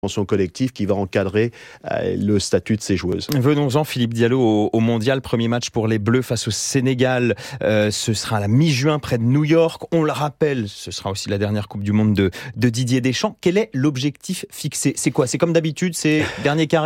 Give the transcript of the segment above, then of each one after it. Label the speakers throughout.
Speaker 1: convention collective qui va encadrer le statut de ces joueuses.
Speaker 2: Venons-en, Philippe Diallo, au Mondial. Premier match pour les Bleus face au Sénégal. Ce sera à la mi-juin près de New York. On le rappelle, ce sera aussi la dernière Coupe du Monde de Didier Deschamps. Quel est l'objectif fixé ? C'est quoi ? C'est comme d'habitude, c'est dernier carré ?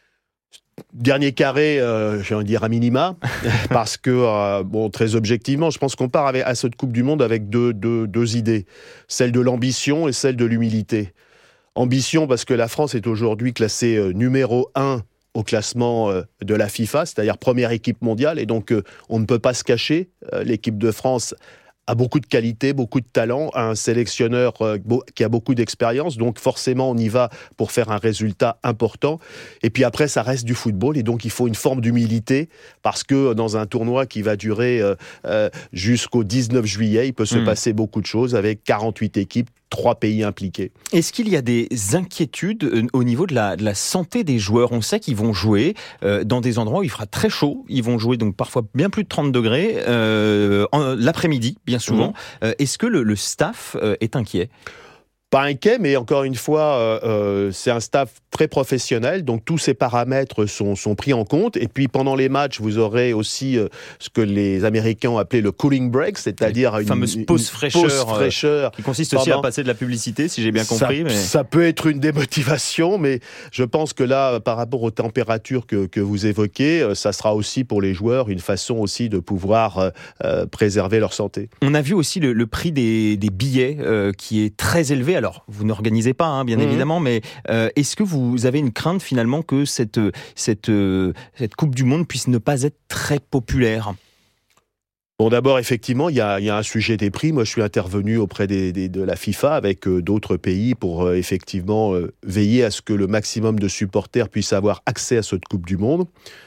Speaker 1: Dernier carré, j'ai envie de dire à minima, parce que, très objectivement, je pense qu'on part à cette Coupe du Monde avec deux idées. Celle de l'ambition et celle de l'humilité. Ambition parce que la France est aujourd'hui classée numéro 1 au classement de la FIFA, c'est-à-dire première équipe mondiale, et donc on ne peut pas se cacher. L'équipe de France a beaucoup de qualité, beaucoup de talent, a un sélectionneur qui a beaucoup d'expérience, donc forcément on y va pour faire un résultat important. Et puis après, ça reste du football, et donc il faut une forme d'humilité, parce que dans un tournoi qui va durer jusqu'au 19 juillet, il peut se passer beaucoup de choses avec 48 équipes, 3 pays impliqués.
Speaker 2: Est-ce qu'il y a des inquiétudes au niveau de la santé des joueurs ? On sait qu'ils vont jouer dans des endroits où il fera très chaud. Ils vont jouer donc parfois bien plus de 30 degrés l'après-midi, bien souvent. Est-ce que le staff est inquiet ?
Speaker 1: Pas inquiet, mais encore une fois, c'est un staff très professionnel, donc tous ces paramètres sont pris en compte. Et puis pendant les matchs, vous aurez aussi ce que les Américains ont appelé le cooling break, c'est-à-dire une fameuse pause fraîcheur,
Speaker 2: qui consiste aussi à passer de la publicité, si j'ai bien compris.
Speaker 1: Ça peut être une démotivation, mais je pense que là, par rapport aux températures que vous évoquez, ça sera aussi pour les joueurs une façon aussi de pouvoir préserver leur santé.
Speaker 2: On a vu aussi le prix des billets qui est très élevé. Alors, vous n'organisez pas, bien évidemment, mais est-ce que vous avez une crainte finalement que cette Coupe du Monde puisse ne pas être très populaire ?
Speaker 1: Bon, d'abord, effectivement, il y a un sujet des prix. Moi, je suis intervenu auprès de la FIFA avec d'autres pays pour effectivement veiller à ce que le maximum de supporters puissent avoir accès à cette Coupe du Monde.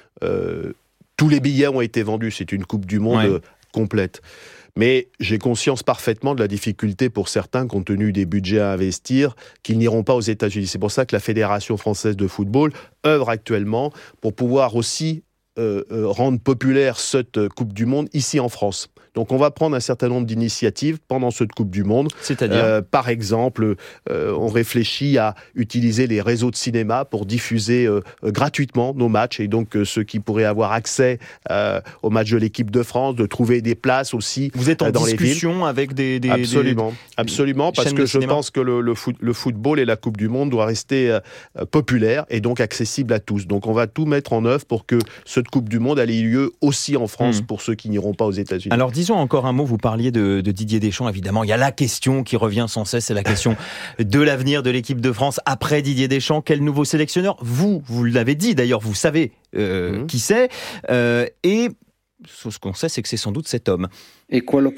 Speaker 1: Tous les billets ont été vendus. C'est une Coupe du Monde complète. Mais j'ai conscience parfaitement de la difficulté pour certains, compte tenu des budgets à investir, qu'ils n'iront pas aux États-Unis. C'est pour ça que la Fédération française de football œuvre actuellement pour pouvoir aussi rendre populaire cette Coupe du Monde ici en France. Donc on va prendre un certain nombre d'initiatives pendant cette Coupe du Monde.
Speaker 2: C'est-à-dire
Speaker 1: par exemple, on réfléchit à utiliser les réseaux de cinéma pour diffuser gratuitement nos matchs. Et donc ceux qui pourraient avoir accès aux matchs de l'équipe de France, de trouver des places aussi dans les villes.
Speaker 2: Vous êtes en discussion avec des
Speaker 1: Absolument, parce que je pense que le football et la Coupe du Monde doivent rester populaires et donc accessibles à tous. Donc on va tout mettre en œuvre pour que cette Coupe du Monde ait lieu aussi en France pour ceux qui n'iront pas aux États-Unis.
Speaker 2: Alors disons encore un mot, vous parliez de Didier Deschamps, évidemment, il y a la question qui revient sans cesse, c'est la question de l'avenir de l'équipe de France après Didier Deschamps. Quel nouveau sélectionneur ? Vous l'avez dit d'ailleurs, vous savez qui c'est, et ce qu'on sait, c'est que c'est sans doute cet homme.
Speaker 3: Ce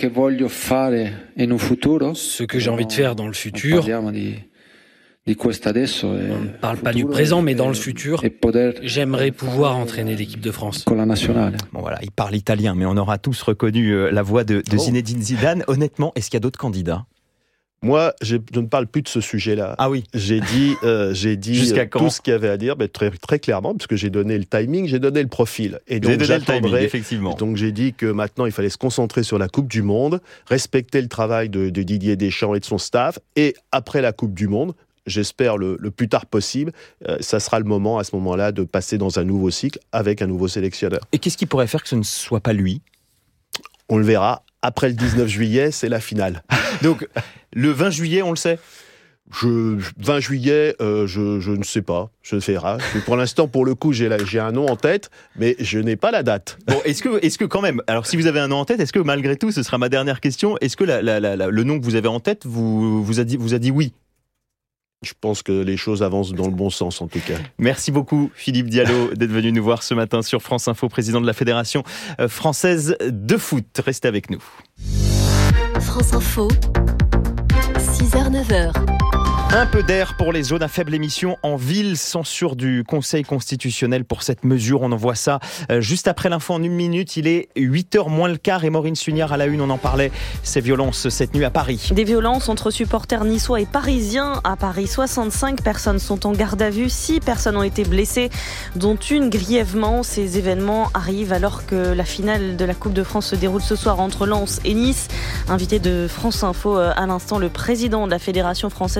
Speaker 3: que j'ai envie de faire dans le futur, on ne parle pas du présent, mais dans le futur, j'aimerais pouvoir entraîner l'équipe de France.
Speaker 2: Bon voilà, il parle italien, mais on aura tous reconnu la voix de Zinedine Zidane. Honnêtement, est-ce qu'il y a d'autres candidats ?
Speaker 1: Moi, je ne parle plus de ce sujet-là.
Speaker 2: Ah oui.
Speaker 1: J'ai dit tout ce qu'il y avait à dire, mais très, très clairement, parce que j'ai donné le timing, j'ai donné le profil. Et donc j'attendrai.
Speaker 2: Effectivement.
Speaker 1: Donc j'ai dit que maintenant, il fallait se concentrer sur la Coupe du Monde, respecter le travail de Didier Deschamps et de son staff, et après la Coupe du Monde, j'espère le plus tard possible, ça sera le moment, à ce moment-là, de passer dans un nouveau cycle avec un nouveau sélectionneur.
Speaker 2: Et qu'est-ce qui pourrait faire que ce ne soit pas lui ?
Speaker 1: On le verra. Après le 19 juillet, c'est la finale.
Speaker 2: Donc, le 20 juillet, on le sait ?
Speaker 1: 20 juillet, je ne sais pas. Je verrai. Pour l'instant, pour le coup, j'ai un nom en tête, mais je n'ai pas la date.
Speaker 2: Bon, est-ce que quand même, alors si vous avez un nom en tête, est-ce que malgré tout, ce sera ma dernière question, est-ce que le nom que vous avez en tête vous a dit oui ?
Speaker 1: Je pense que les choses avancent dans le bon sens, en tout cas.
Speaker 2: Merci beaucoup, Philippe Diallo, d'être venu nous voir ce matin sur France Info, président de la Fédération française de foot. Restez avec nous.
Speaker 4: France Info, 6h-9h.
Speaker 2: Un peu d'air pour les zones à faible émission en ville. Censure du Conseil constitutionnel pour cette mesure. On en voit ça juste après l'info en 1 minute. Il est 8h moins le quart et Maureen Sugnard à la une. On en parlait. Ces violences cette nuit à Paris.
Speaker 5: Des violences entre supporters niçois et parisiens. À Paris, 65 personnes sont en garde à vue. 6 personnes ont été blessées, dont une grièvement. Ces événements arrivent alors que la finale de la Coupe de France se déroule ce soir entre Lens et Nice. Invité de France Info à l'instant, le président de la Fédération française de football,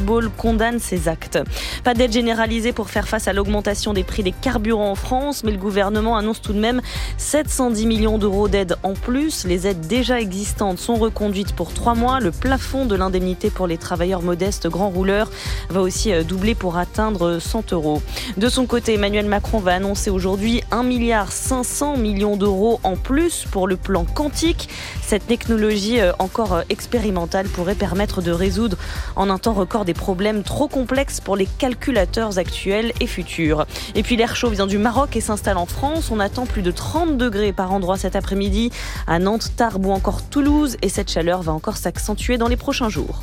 Speaker 5: football condamne ces actes. Pas d'aide généralisée pour faire face à l'augmentation des prix des carburants en France, mais le gouvernement annonce tout de même 710 millions d'euros d'aide en plus. Les aides déjà existantes sont reconduites pour 3 mois. Le plafond de l'indemnité pour les travailleurs modestes grands rouleurs va aussi doubler pour atteindre 100 euros. De son côté, Emmanuel Macron va annoncer aujourd'hui 1,5 milliard d'euros en plus pour le plan quantique. Cette technologie encore expérimentale pourrait permettre de résoudre en un temps record des problèmes trop complexes pour les calculateurs actuels et futurs. Et puis l'air chaud vient du Maroc et s'installe en France. On attend plus de 30 degrés par endroit cet après-midi à Nantes, Tarbes ou encore Toulouse. Et cette chaleur va encore s'accentuer dans les prochains jours.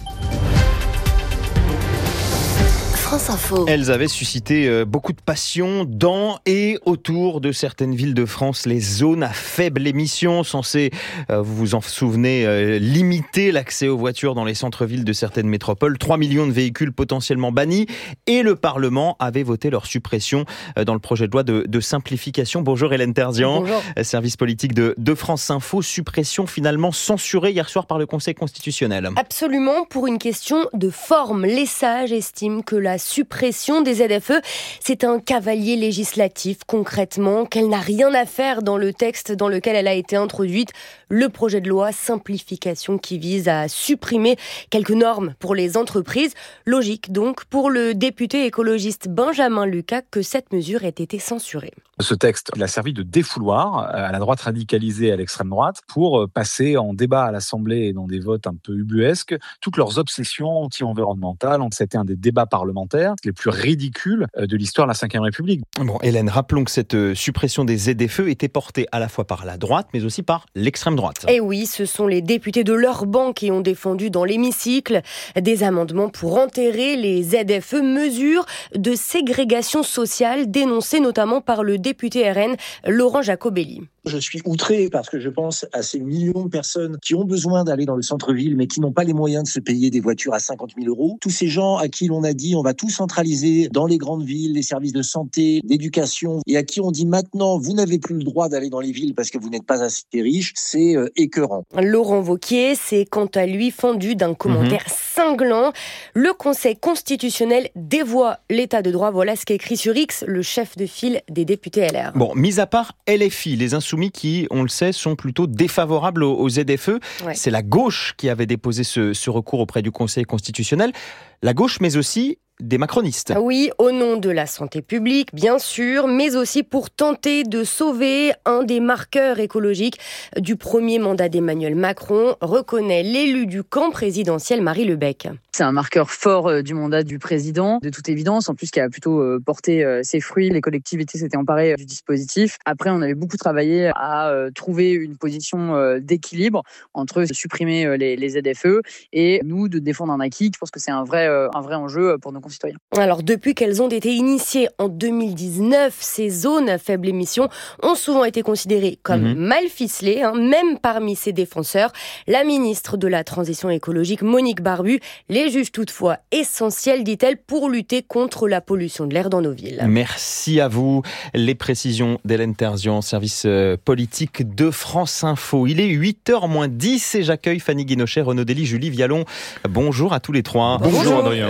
Speaker 2: Elles avaient suscité beaucoup de passion dans et autour de certaines villes de France. Les zones à faible émission, censées, vous vous en souvenez, limiter l'accès aux voitures dans les centres-villes de certaines métropoles. 3 millions de véhicules potentiellement bannis. Et le Parlement avait voté leur suppression dans le projet de loi de simplification. Bonjour Hélène Terzian.
Speaker 6: Bonjour.
Speaker 2: Service politique de France Info. Suppression finalement censurée hier soir par le Conseil constitutionnel.
Speaker 6: Absolument, pour une question de forme. Les sages estiment que la suppression des ZFE, c'est un cavalier législatif concrètement, qu'elle n'a rien à faire dans le texte dans lequel elle a été introduite, le projet de loi simplification qui vise à supprimer quelques normes pour les entreprises. Logique donc pour le député écologiste Benjamin Lucas que cette mesure ait été censurée.
Speaker 7: Ce texte, il a servi de défouloir à la droite radicalisée et à l'extrême droite pour passer en débat à l'Assemblée et dans des votes un peu ubuesques toutes leurs obsessions anti-environnementales. C'était un des débats parlementaires les plus ridicules de l'histoire de la Ve République.
Speaker 2: Bon, Hélène, rappelons que cette suppression des ZFE était portée à la fois par la droite, mais aussi par l'extrême droite.
Speaker 6: Et oui, ce sont les députés de leur banc qui ont défendu dans l'hémicycle des amendements pour enterrer les ZFE, mesures de ségrégation sociale dénoncées notamment par le député RN Laurent Jacobelli.
Speaker 8: Je suis outré parce que je pense à ces millions de personnes qui ont besoin d'aller dans le centre-ville mais qui n'ont pas les moyens de se payer des voitures à 50 000 euros. Tous ces gens à qui l'on a dit on va tout centraliser dans les grandes villes, les services de santé, d'éducation, et à qui on dit maintenant vous n'avez plus le droit d'aller dans les villes parce que vous n'êtes pas assez riche, c'est écœurant.
Speaker 6: Laurent Wauquiez s'est quant à lui fendu d'un commentaire cinglant. Le Conseil constitutionnel dévoie l'état de droit. Voilà ce qu'écrit sur X le chef de file des députés LR.
Speaker 2: Bon, mis à part LFI, les insoumis qui, on le sait, sont plutôt défavorables aux ZFE. Ouais. C'est la gauche qui avait déposé ce recours auprès du Conseil constitutionnel. La gauche, mais aussi des macronistes.
Speaker 6: Oui, au nom de la santé publique, bien sûr, mais aussi pour tenter de sauver un des marqueurs écologiques du premier mandat d'Emmanuel Macron, reconnaît l'élu du camp présidentiel Marie Lebec.
Speaker 9: C'est un marqueur fort du mandat du président, de toute évidence, en plus qui a plutôt porté ses fruits. Les collectivités s'étaient emparées du dispositif. Après, on avait beaucoup travaillé à trouver une position d'équilibre entre supprimer les ZFE et nous de défendre un acquis. Je pense que c'est un vrai enjeu pour nos concitoyens.
Speaker 6: Alors, depuis qu'elles ont été initiées en 2019, ces zones à faible émission ont souvent été considérées comme mal ficelées, même parmi ses défenseurs. La ministre de la Transition écologique, Monique Barbu, les juge toutefois essentielles, dit-elle, pour lutter contre la pollution de l'air dans nos villes.
Speaker 2: Merci à vous. Les précisions d'Hélène Terzian, service politique de France Info. Il est 8h moins 10 et j'accueille Fanny Guinochet, Renaud Dely, Julie Vialon. Bonjour à tous les trois.
Speaker 6: Bonjour
Speaker 2: Adrien.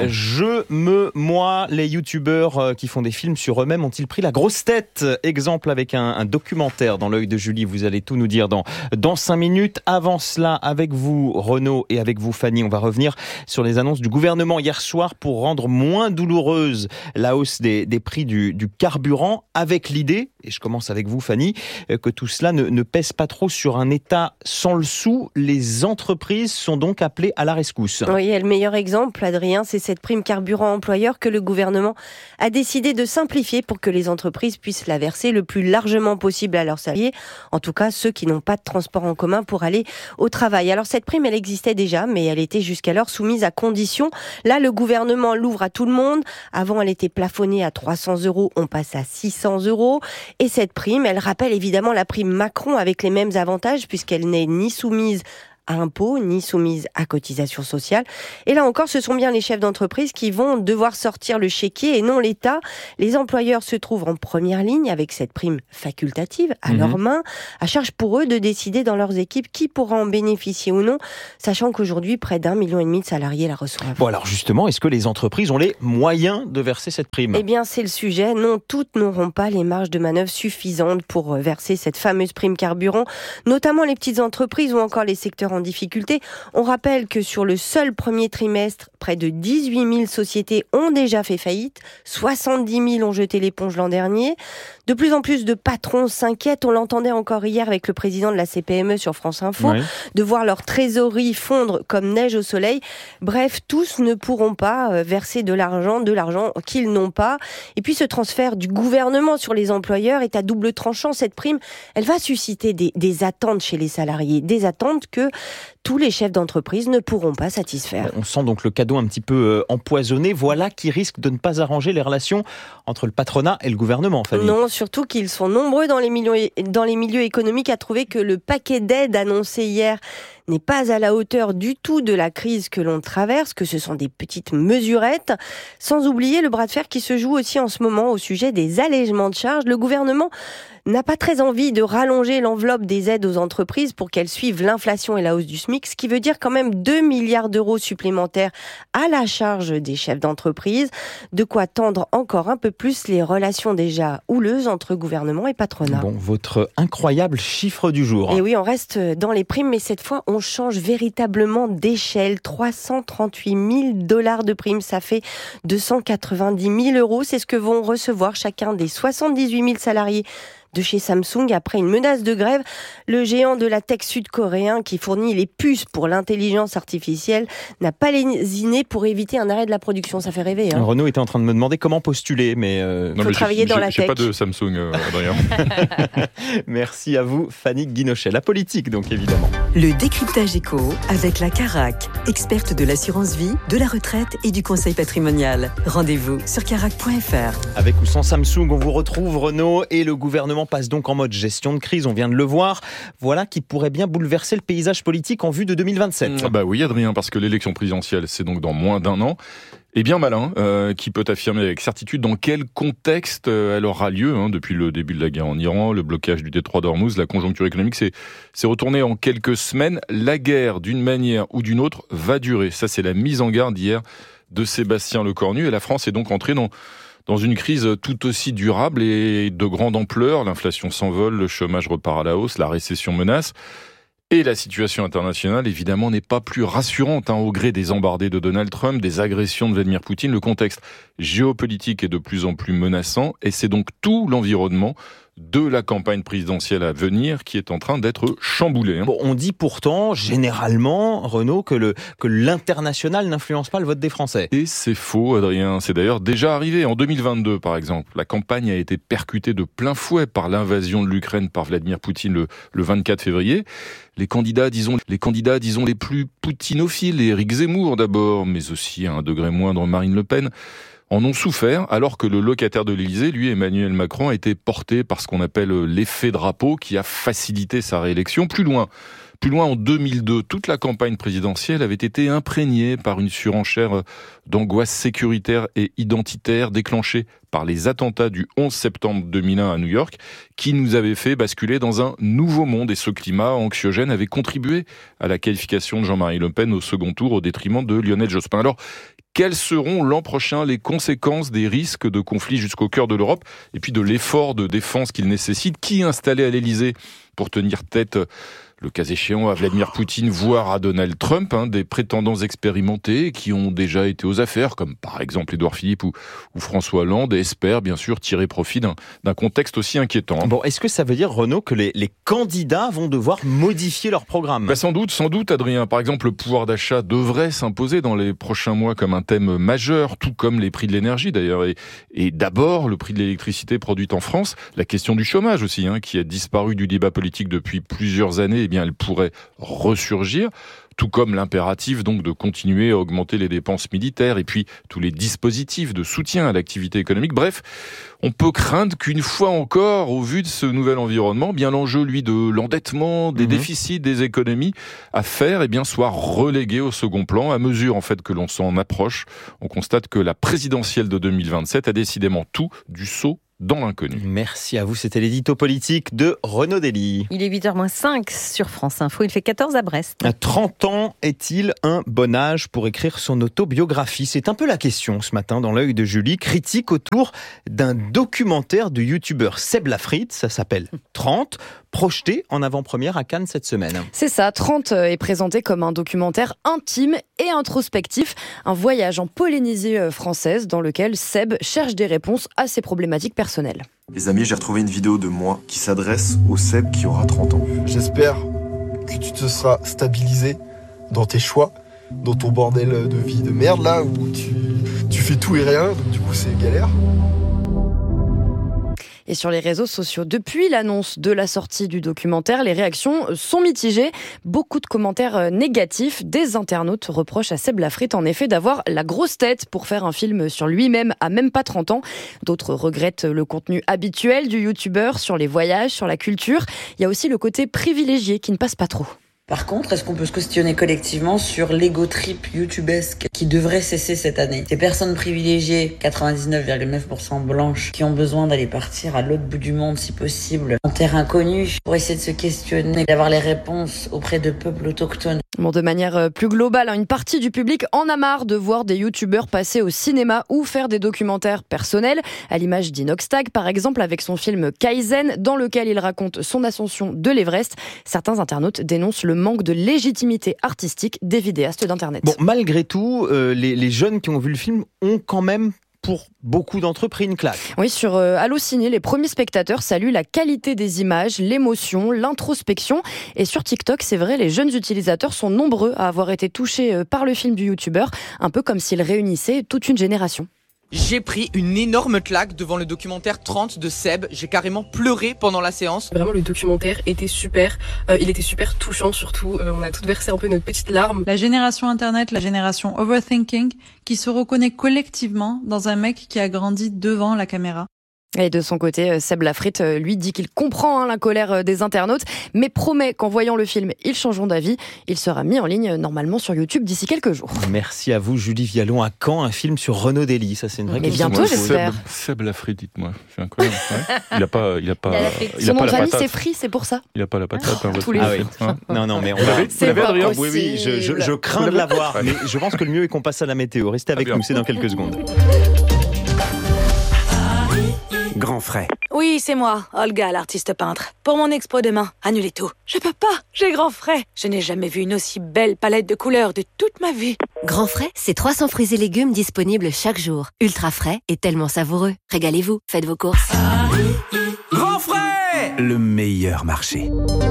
Speaker 2: Moi, les youtubeurs qui font des films sur eux-mêmes ont-ils pris la grosse tête? Exemple avec un documentaire dans l'œil de Julie. Vous allez tout nous dire dans 5 minutes. Avant cela, avec vous, Renaud, et avec vous, Fanny, on va revenir sur les annonces du gouvernement hier soir pour rendre moins douloureuse la hausse des prix du carburant, avec l'idée, et je commence avec vous, Fanny, que tout cela ne pèse pas trop sur un État sans le sou. Les entreprises sont donc appelées à la rescousse.
Speaker 6: Oui, et le meilleur exemple, Adrien, c'est cette prime carburant employeur que le gouvernement a décidé de simplifier pour que les entreprises puissent la verser le plus largement possible à leurs salariés, en tout cas ceux qui n'ont pas de transport en commun pour aller au travail. Alors cette prime, elle existait déjà, mais elle était jusqu'alors soumise à conditions. Là, le gouvernement l'ouvre à tout le monde. Avant, elle était plafonnée à 300 €, on passe à 600 €. Et cette prime, elle rappelle évidemment la prime Macron avec les mêmes avantages puisqu'elle n'est ni soumise à impôts, ni soumises à cotisations sociales. Et là encore, ce sont bien les chefs d'entreprise qui vont devoir sortir le chéquier et non l'État. Les employeurs se trouvent en première ligne avec cette prime facultative à leurs mains. À charge pour eux de décider dans leurs équipes qui pourra en bénéficier ou non, sachant qu'aujourd'hui, près d'1,5 million de salariés la reçoivent.
Speaker 2: Bon, alors justement, est-ce que les entreprises ont les moyens de verser cette prime ?
Speaker 6: Eh bien, c'est le sujet. Non, toutes n'auront pas les marges de manœuvre suffisantes pour verser cette fameuse prime carburant, notamment les petites entreprises ou encore les secteurs en difficulté. On rappelle que sur le seul premier trimestre, près de 18 000 sociétés ont déjà fait faillite, 70 000 ont jeté l'éponge l'an dernier. De plus en plus de patrons s'inquiètent, on l'entendait encore hier avec le président de la CPME sur France Info, de voir leur trésorerie fondre comme neige au soleil. Bref, tous ne pourront pas verser de l'argent qu'ils n'ont pas. Et puis ce transfert du gouvernement sur les employeurs est à double tranchant. Cette prime, elle va susciter des attentes chez les salariés, des attentes que tous les chefs d'entreprise ne pourront pas satisfaire.
Speaker 2: On sent donc le cadeau un petit peu empoisonné. Voilà qui risque de ne pas arranger les relations entre le patronat et le gouvernement, Fanny.
Speaker 6: Non, surtout qu'ils sont nombreux dans les milieux économiques à trouver que le paquet d'aides annoncé hier n'est pas à la hauteur du tout de la crise que l'on traverse, que ce sont des petites mesurettes, sans oublier le bras de fer qui se joue aussi en ce moment au sujet des allègements de charges. Le gouvernement n'a pas très envie de rallonger l'enveloppe des aides aux entreprises pour qu'elles suivent l'inflation et la hausse du SMIC, ce qui veut dire quand même 2 milliards d'euros supplémentaires à la charge des chefs d'entreprise, de quoi tendre encore un peu plus les relations déjà houleuses entre gouvernement et patronat.
Speaker 2: Bon, votre incroyable chiffre du jour.
Speaker 6: Et oui, on reste dans les primes, mais cette fois, on change véritablement d'échelle. 338 000 $ de primes, ça fait 290 000 euros. C'est ce que vont recevoir chacun des 78 000 salariés de chez Samsung après une menace de grève. Le géant de la tech sud-coréen qui fournit les puces pour l'intelligence artificielle n'a pas lésiné pour éviter un arrêt de la production. Ça fait rêver.
Speaker 2: Renaud était en train de me demander comment postuler, mais
Speaker 6: faut travailler dans la tech.
Speaker 10: J'ai pas de Samsung, Adrien.
Speaker 2: Merci à vous, Fanny Guinochet. La politique, donc, évidemment.
Speaker 11: Le décryptage éco avec la Carac, experte de l'assurance vie, de la retraite et du conseil patrimonial. Rendez-vous sur carac.fr.
Speaker 2: Avec ou sans Samsung, on vous retrouve, Renaud, et le gouvernement passe donc en mode gestion de crise, on vient de le voir. Voilà qui pourrait bien bouleverser le paysage politique en vue de 2027.
Speaker 10: Ah bah oui, Adrien, parce que l'élection présidentielle, c'est donc dans moins d'1 an. Et bien malin, qui peut affirmer avec certitude dans quel contexte elle aura lieu. Depuis le début de la guerre en Iran, le blocage du détroit d'Ormuz, la conjoncture économique s'est retournée en quelques semaines. La guerre, d'une manière ou d'une autre, va durer. Ça, c'est la mise en garde hier de Sébastien Lecornu. Et la France est donc entrée dans une crise tout aussi durable et de grande ampleur. L'inflation s'envole, le chômage repart à la hausse, la récession menace. Et la situation internationale, évidemment, n'est pas plus rassurante au gré des embardées de Donald Trump, des agressions de Vladimir Poutine. Le contexte géopolitique est de plus en plus menaçant et c'est donc tout l'environnement de la campagne présidentielle à venir qui est en train d'être chamboulé.
Speaker 2: Bon, on dit pourtant, généralement, Renaud, que l'international n'influence pas le vote des Français.
Speaker 10: Et c'est faux, Adrien. C'est d'ailleurs déjà arrivé. En 2022, par exemple, la campagne a été percutée de plein fouet par l'invasion de l'Ukraine par Vladimir Poutine le 24 février. Les candidats, disons, les plus poutinophiles, Éric Zemmour d'abord, mais aussi à un degré moindre Marine Le Pen, en ont souffert, alors que le locataire de l'Élysée, lui, Emmanuel Macron, a été porté par ce qu'on appelle l'effet drapeau, qui a facilité sa réélection. Plus loin, en 2002, toute la campagne présidentielle avait été imprégnée par une surenchère d'angoisse sécuritaire et identitaire déclenchée par les attentats du 11 septembre 2001 à New York, qui nous avait fait basculer dans un nouveau monde. Et ce climat anxiogène avait contribué à la qualification de Jean-Marie Le Pen au second tour au détriment de Lionel Jospin. Alors, quelles seront l'an prochain les conséquences des risques de conflits jusqu'au cœur de l'Europe et puis de l'effort de défense qu'il nécessite? Qui installé à l'Élysée pour tenir tête, le cas échéant, à Vladimir Poutine, voire à Donald Trump, des prétendants expérimentés qui ont déjà été aux affaires, comme par exemple Édouard Philippe ou François Hollande, et espèrent bien sûr tirer profit d'un contexte aussi inquiétant.
Speaker 2: Bon, est-ce que ça veut dire, Renaud, que les candidats vont devoir modifier leur programme?
Speaker 10: Sans doute, Adrien. Par exemple, le pouvoir d'achat devrait s'imposer dans les prochains mois comme un thème majeur, tout comme les prix de l'énergie d'ailleurs. Et d'abord, le prix de l'électricité produite en France, la question du chômage aussi, qui a disparu du débat politique depuis plusieurs années, bien, elle pourrait ressurgir. Tout comme l'impératif donc de continuer à augmenter les dépenses militaires et puis tous les dispositifs de soutien à l'activité économique. Bref, on peut craindre qu'une fois encore, au vu de ce nouvel environnement, bien l'enjeu, lui, de l'endettement, des déficits, des économies à faire, soit relégué au second plan. À mesure, en fait, que l'on s'en approche, on constate que la présidentielle de 2027 a décidément tout du saut dans l'inconnu.
Speaker 2: Merci à vous, c'était l'édito politique de Renaud Dely.
Speaker 5: Il est 8h-5 sur France Info, il fait 14 à Brest.
Speaker 2: À 30 ans, est-il un bon âge pour écrire son autobiographie ? C'est un peu la question ce matin dans l'œil de Julie, critique autour d'un documentaire du youtubeur Seb Lafrite, ça s'appelle 30, projeté en avant-première à Cannes cette semaine.
Speaker 12: C'est ça, 30 est présenté comme un documentaire intime et introspectif, un voyage en Polynésie française dans lequel Seb cherche des réponses à ses problématiques personnelles.
Speaker 13: Les amis, j'ai retrouvé une vidéo de moi qui s'adresse au Seb qui aura 30 ans.
Speaker 14: J'espère que tu te seras stabilisé dans tes choix, dans ton bordel de vie de merde là où tu fais tout et rien, donc du coup c'est galère.
Speaker 12: Et sur les réseaux sociaux, depuis l'annonce de la sortie du documentaire, les réactions sont mitigées. Beaucoup de commentaires négatifs. Des internautes reprochent à Seb Lafrite en effet d'avoir la grosse tête pour faire un film sur lui-même à même pas 30 ans. D'autres regrettent le contenu habituel du youtubeur sur les voyages, sur la culture. Il y a aussi le côté privilégié qui ne passe pas trop.
Speaker 15: Par contre, est-ce qu'on peut se questionner collectivement sur l'ego trip youtubesque qui devrait cesser cette année ? Ces personnes privilégiées, 99,9% blanches, qui ont besoin d'aller partir à l'autre bout du monde si possible, en terre inconnue, pour essayer de se questionner, d'avoir les réponses auprès de peuples autochtones.
Speaker 12: Bon, de manière plus globale, une partie du public en a marre de voir des youtubeurs passer au cinéma ou faire des documentaires personnels, à l'image d'Inoxtag par exemple avec son film Kaizen, dans lequel il raconte son ascension de l'Everest. Certains internautes dénoncent le manque de légitimité artistique des vidéastes d'Internet.
Speaker 2: Bon, malgré tout, les jeunes qui ont vu le film ont quand même pour beaucoup d'entre eux pris une claque.
Speaker 12: Oui, sur Allociné, les premiers spectateurs saluent la qualité des images, l'émotion, l'introspection. Et sur TikTok, c'est vrai, les jeunes utilisateurs sont nombreux à avoir été touchés par le film du youtubeur, un peu comme s'il réunissait toute une génération.
Speaker 16: J'ai pris une énorme claque devant le documentaire 30 de Seb. J'ai carrément pleuré pendant la séance.
Speaker 17: Vraiment, le documentaire était super. Il était super touchant surtout. On a toutes versé un peu notre petite larme.
Speaker 18: La génération Internet, la génération overthinking, qui se reconnaît collectivement dans un mec qui a grandi devant la caméra.
Speaker 12: Et de son côté, Seb Lafrite, lui, dit qu'il comprend la colère des internautes, mais promet qu'en voyant le film, ils changeront d'avis. Il sera mis en ligne normalement sur YouTube d'ici quelques jours.
Speaker 2: Merci à vous, Julie Vialon. À quand un film sur Renaud Dely ? Ça, c'est une vraie question.
Speaker 12: Mais bientôt, j'espère.
Speaker 10: Seb Lafrite, dites-moi. C'est incroyable. Ouais. Il a pas
Speaker 12: son nom de famille, c'est Free, c'est pour ça.
Speaker 10: Il a pas la patate.
Speaker 12: Tous les
Speaker 2: Non, mais on
Speaker 12: vous l'avez Adrien ?
Speaker 2: Oui, je crains de l'avoir. Mais je pense que le mieux est qu'on passe à la météo. Restez avec nous, c'est dans quelques secondes.
Speaker 19: Grand frais.
Speaker 20: Oui, c'est moi, Olga, l'artiste peintre. Pour mon expo demain, annulez tout. Je peux pas, j'ai grand frais. Je n'ai jamais vu une aussi belle palette de couleurs de toute ma vie.
Speaker 21: Grand frais, c'est 300 fruits et légumes disponibles chaque jour. Ultra frais et tellement savoureux. Régalez-vous, faites vos courses.
Speaker 19: Grand frais, le meilleur marché.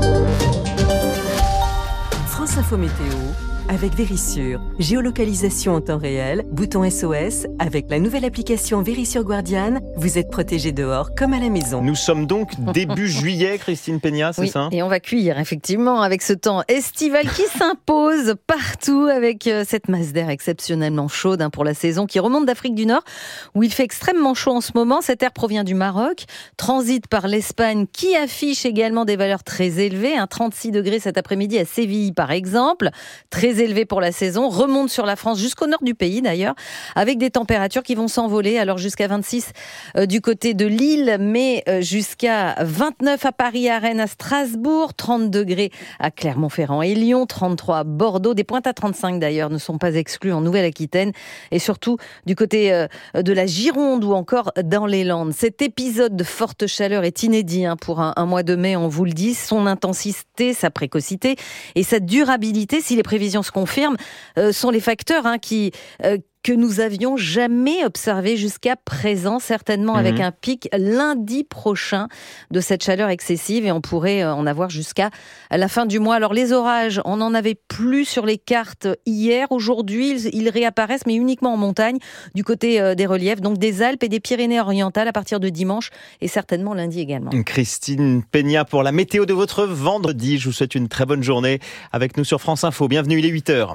Speaker 11: France Info Météo avec Vérissure. Géolocalisation en temps réel, bouton SOS. Avec la nouvelle application Vérissure Guardian, vous êtes protégé dehors comme à la maison.
Speaker 2: Nous sommes donc début juillet, Christine Peña, c'est ça ?
Speaker 5: Et on va cuire effectivement avec ce temps estival qui s'impose partout avec cette masse d'air exceptionnellement chaude pour la saison qui remonte d'Afrique du Nord où il fait extrêmement chaud en ce moment. Cet air provient du Maroc, transite par l'Espagne qui affiche également des valeurs très élevées. 36 degrés cet après-midi à Séville par exemple, très élevé pour la saison, remonte sur la France jusqu'au nord du pays d'ailleurs, avec des températures qui vont s'envoler, alors jusqu'à 26 du côté de Lille, mais jusqu'à 29 à Paris, à Rennes, à Strasbourg, 30 degrés à Clermont-Ferrand et Lyon, 33 à Bordeaux, des pointes à 35 d'ailleurs ne sont pas exclues en Nouvelle-Aquitaine, et surtout du côté de la Gironde ou encore dans les Landes. Cet épisode de forte chaleur est inédit pour un mois de mai, on vous le dit, son intensité, sa précocité et sa durabilité, si les prévisions se confirment, sont les facteurs qui
Speaker 3: que nous avions jamais observé jusqu'à présent, certainement avec un pic lundi prochain de cette chaleur excessive, et on pourrait en avoir jusqu'à la fin du mois. Alors les orages, on n'en avait plus sur les cartes hier. Aujourd'hui, ils réapparaissent, mais uniquement en montagne, du côté des reliefs, donc des Alpes et des Pyrénées-Orientales à partir de dimanche, et certainement lundi également.
Speaker 2: Christine Peña pour la météo de votre vendredi. Je vous souhaite une très bonne journée avec nous sur France Info. Bienvenue, il est 8h.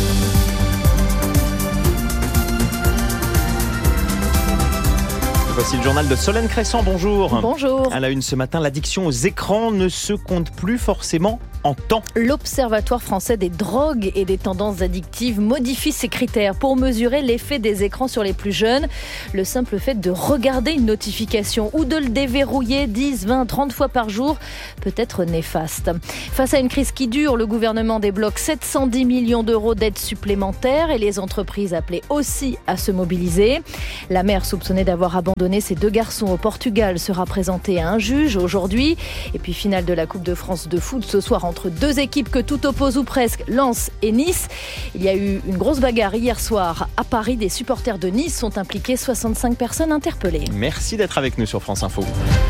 Speaker 2: Voici le journal de Solène Crescent, bonjour.
Speaker 12: Bonjour.
Speaker 2: À la une ce matin, l'addiction aux écrans ne se compte plus forcément en temps.
Speaker 12: L'Observatoire français des drogues et des tendances addictives modifie ses critères pour mesurer l'effet des écrans sur les plus jeunes. Le simple fait de regarder une notification ou de le déverrouiller 10, 20, 30 fois par jour peut être néfaste. Face à une crise qui dure, le gouvernement débloque 710 millions d'euros d'aides supplémentaires et les entreprises appelées aussi à se mobiliser. La mère soupçonnée d'avoir abandonné ses 2 garçons au Portugal sera présentée à un juge aujourd'hui. Et puis finale de la Coupe de France de foot ce soir entre 2 équipes que tout oppose ou presque, Lens et Nice. Il y a eu une grosse bagarre hier soir à Paris. Des supporters de Nice sont impliqués, 65 personnes interpellées.
Speaker 2: Merci d'être avec nous sur France Info.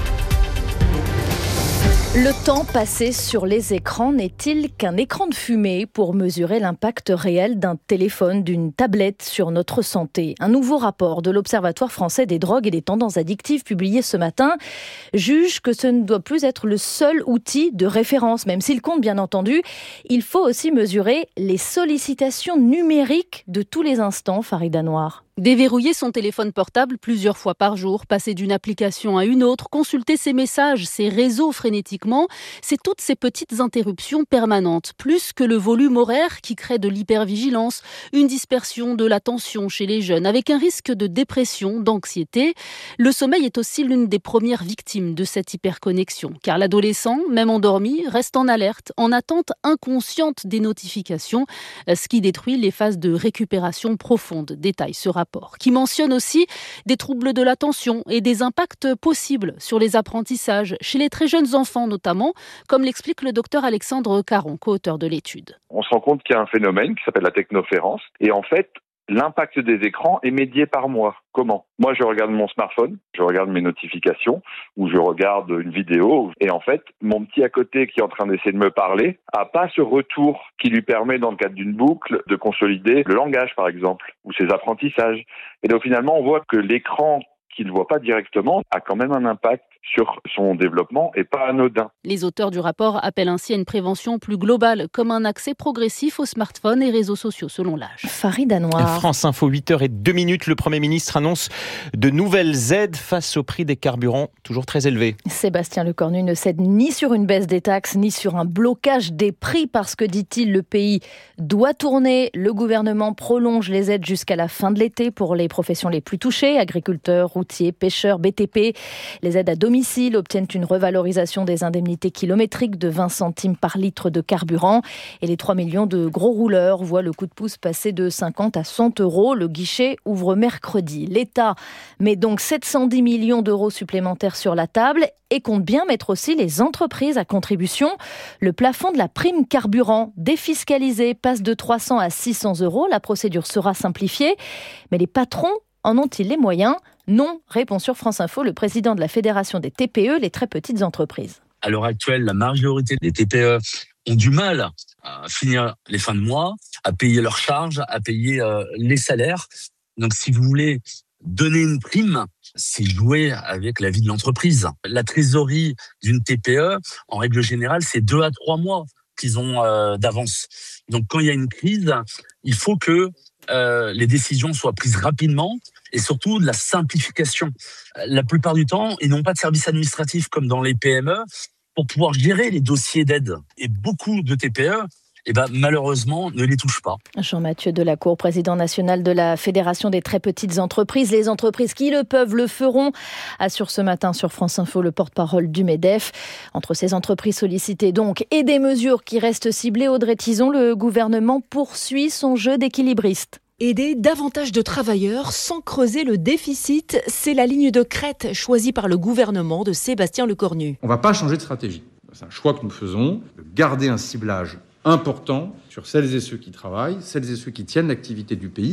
Speaker 12: Le temps passé sur les écrans n'est-il qu'un écran de fumée pour mesurer l'impact réel d'un téléphone, d'une tablette sur notre santé ? Un nouveau rapport de l'Observatoire français des drogues et des tendances addictives publié ce matin juge que ce ne doit plus être le seul outil de référence, même s'il compte bien entendu. Il faut aussi mesurer les sollicitations numériques de tous les instants, Farida Noir.
Speaker 22: Déverrouiller son téléphone portable plusieurs fois par jour, passer d'une application à une autre, consulter ses messages, ses réseaux frénétiquement, c'est toutes ces petites interruptions permanentes, plus que le volume horaire qui crée de l'hypervigilance, une dispersion de l'attention chez les jeunes, avec un risque de dépression, d'anxiété. Le sommeil est aussi l'une des premières victimes de cette hyperconnexion, car l'adolescent, même endormi, reste en alerte, en attente inconsciente des notifications, ce qui détruit les phases de récupération profonde, détaille ce rapport, qui mentionne aussi des troubles de l'attention et des impacts possibles sur les apprentissages, chez les très jeunes enfants notamment, comme l'explique le docteur Alexandre Caron, co-auteur de l'étude.
Speaker 23: On se rend compte qu'il y a un phénomène qui s'appelle la technoférence, et en fait, l'impact des écrans est médié par moi. Comment ? Moi, je regarde mon smartphone, je regarde mes notifications, ou je regarde une vidéo, et en fait, mon petit à côté qui est en train d'essayer de me parler a pas ce retour qui lui permet, dans le cadre d'une boucle, de consolider le langage, par exemple, ou ses apprentissages. Et donc, finalement, on voit que l'écran qu'il ne voit pas directement a quand même un impact sur son développement et pas anodin.
Speaker 22: Les auteurs du rapport appellent ainsi à une prévention plus globale, comme un accès progressif aux smartphones et réseaux sociaux selon l'âge.
Speaker 12: Farida Noir.
Speaker 2: France Info, 8h02. Le Premier ministre annonce de nouvelles aides face au prix des carburants, toujours très élevés.
Speaker 12: Sébastien Lecornu ne cède ni sur une baisse des taxes, ni sur un blocage des prix, parce que, dit-il, le pays doit tourner. Le gouvernement prolonge les aides jusqu'à la fin de l'été pour les professions les plus touchées, agriculteurs, routiers, pêcheurs, BTP. Les aides à domicile obtiennent une revalorisation des indemnités kilométriques de 20 centimes par litre de carburant. Et les 3 millions de gros rouleurs voient le coup de pouce passer de 50 à 100 euros. Le guichet ouvre mercredi. L'État met donc 710 millions d'euros supplémentaires sur la table et compte bien mettre aussi les entreprises à contribution. Le plafond de la prime carburant défiscalisé passe de 300 à 600 euros. La procédure sera simplifiée. Mais les patrons en ont-ils les moyens ? Non, répond sur France Info le président de la Fédération des TPE, les très petites entreprises.
Speaker 24: À l'heure actuelle, la majorité des TPE ont du mal à finir les fins de mois, à payer leurs charges, à payer les salaires. Donc, si vous voulez donner une prime, c'est jouer avec la vie de l'entreprise. La trésorerie d'une TPE, en règle générale, c'est 2 à 3 mois qu'ils ont d'avance. Donc, quand il y a une crise, il faut que les décisions soient prises rapidement et surtout de la simplification. La plupart du temps, ils n'ont pas de service administratif comme dans les PME pour pouvoir gérer les dossiers d'aide. Et beaucoup de TPE, malheureusement, ne les touchent pas.
Speaker 12: Jean-Mathieu Delacour, président national de la Fédération des très petites entreprises. Les entreprises qui le peuvent le feront, assure ce matin sur France Info le porte-parole du MEDEF. Entre ces entreprises sollicitées donc et des mesures qui restent ciblées, Audrey Tizon, le gouvernement poursuit son jeu d'équilibriste.
Speaker 25: Aider davantage de travailleurs sans creuser le déficit, c'est la ligne de crête choisie par le gouvernement de Sébastien Lecornu.
Speaker 26: On ne va pas changer de stratégie. C'est un choix que nous faisons, de garder un ciblage important sur celles et ceux qui travaillent, celles et ceux qui tiennent l'activité du pays,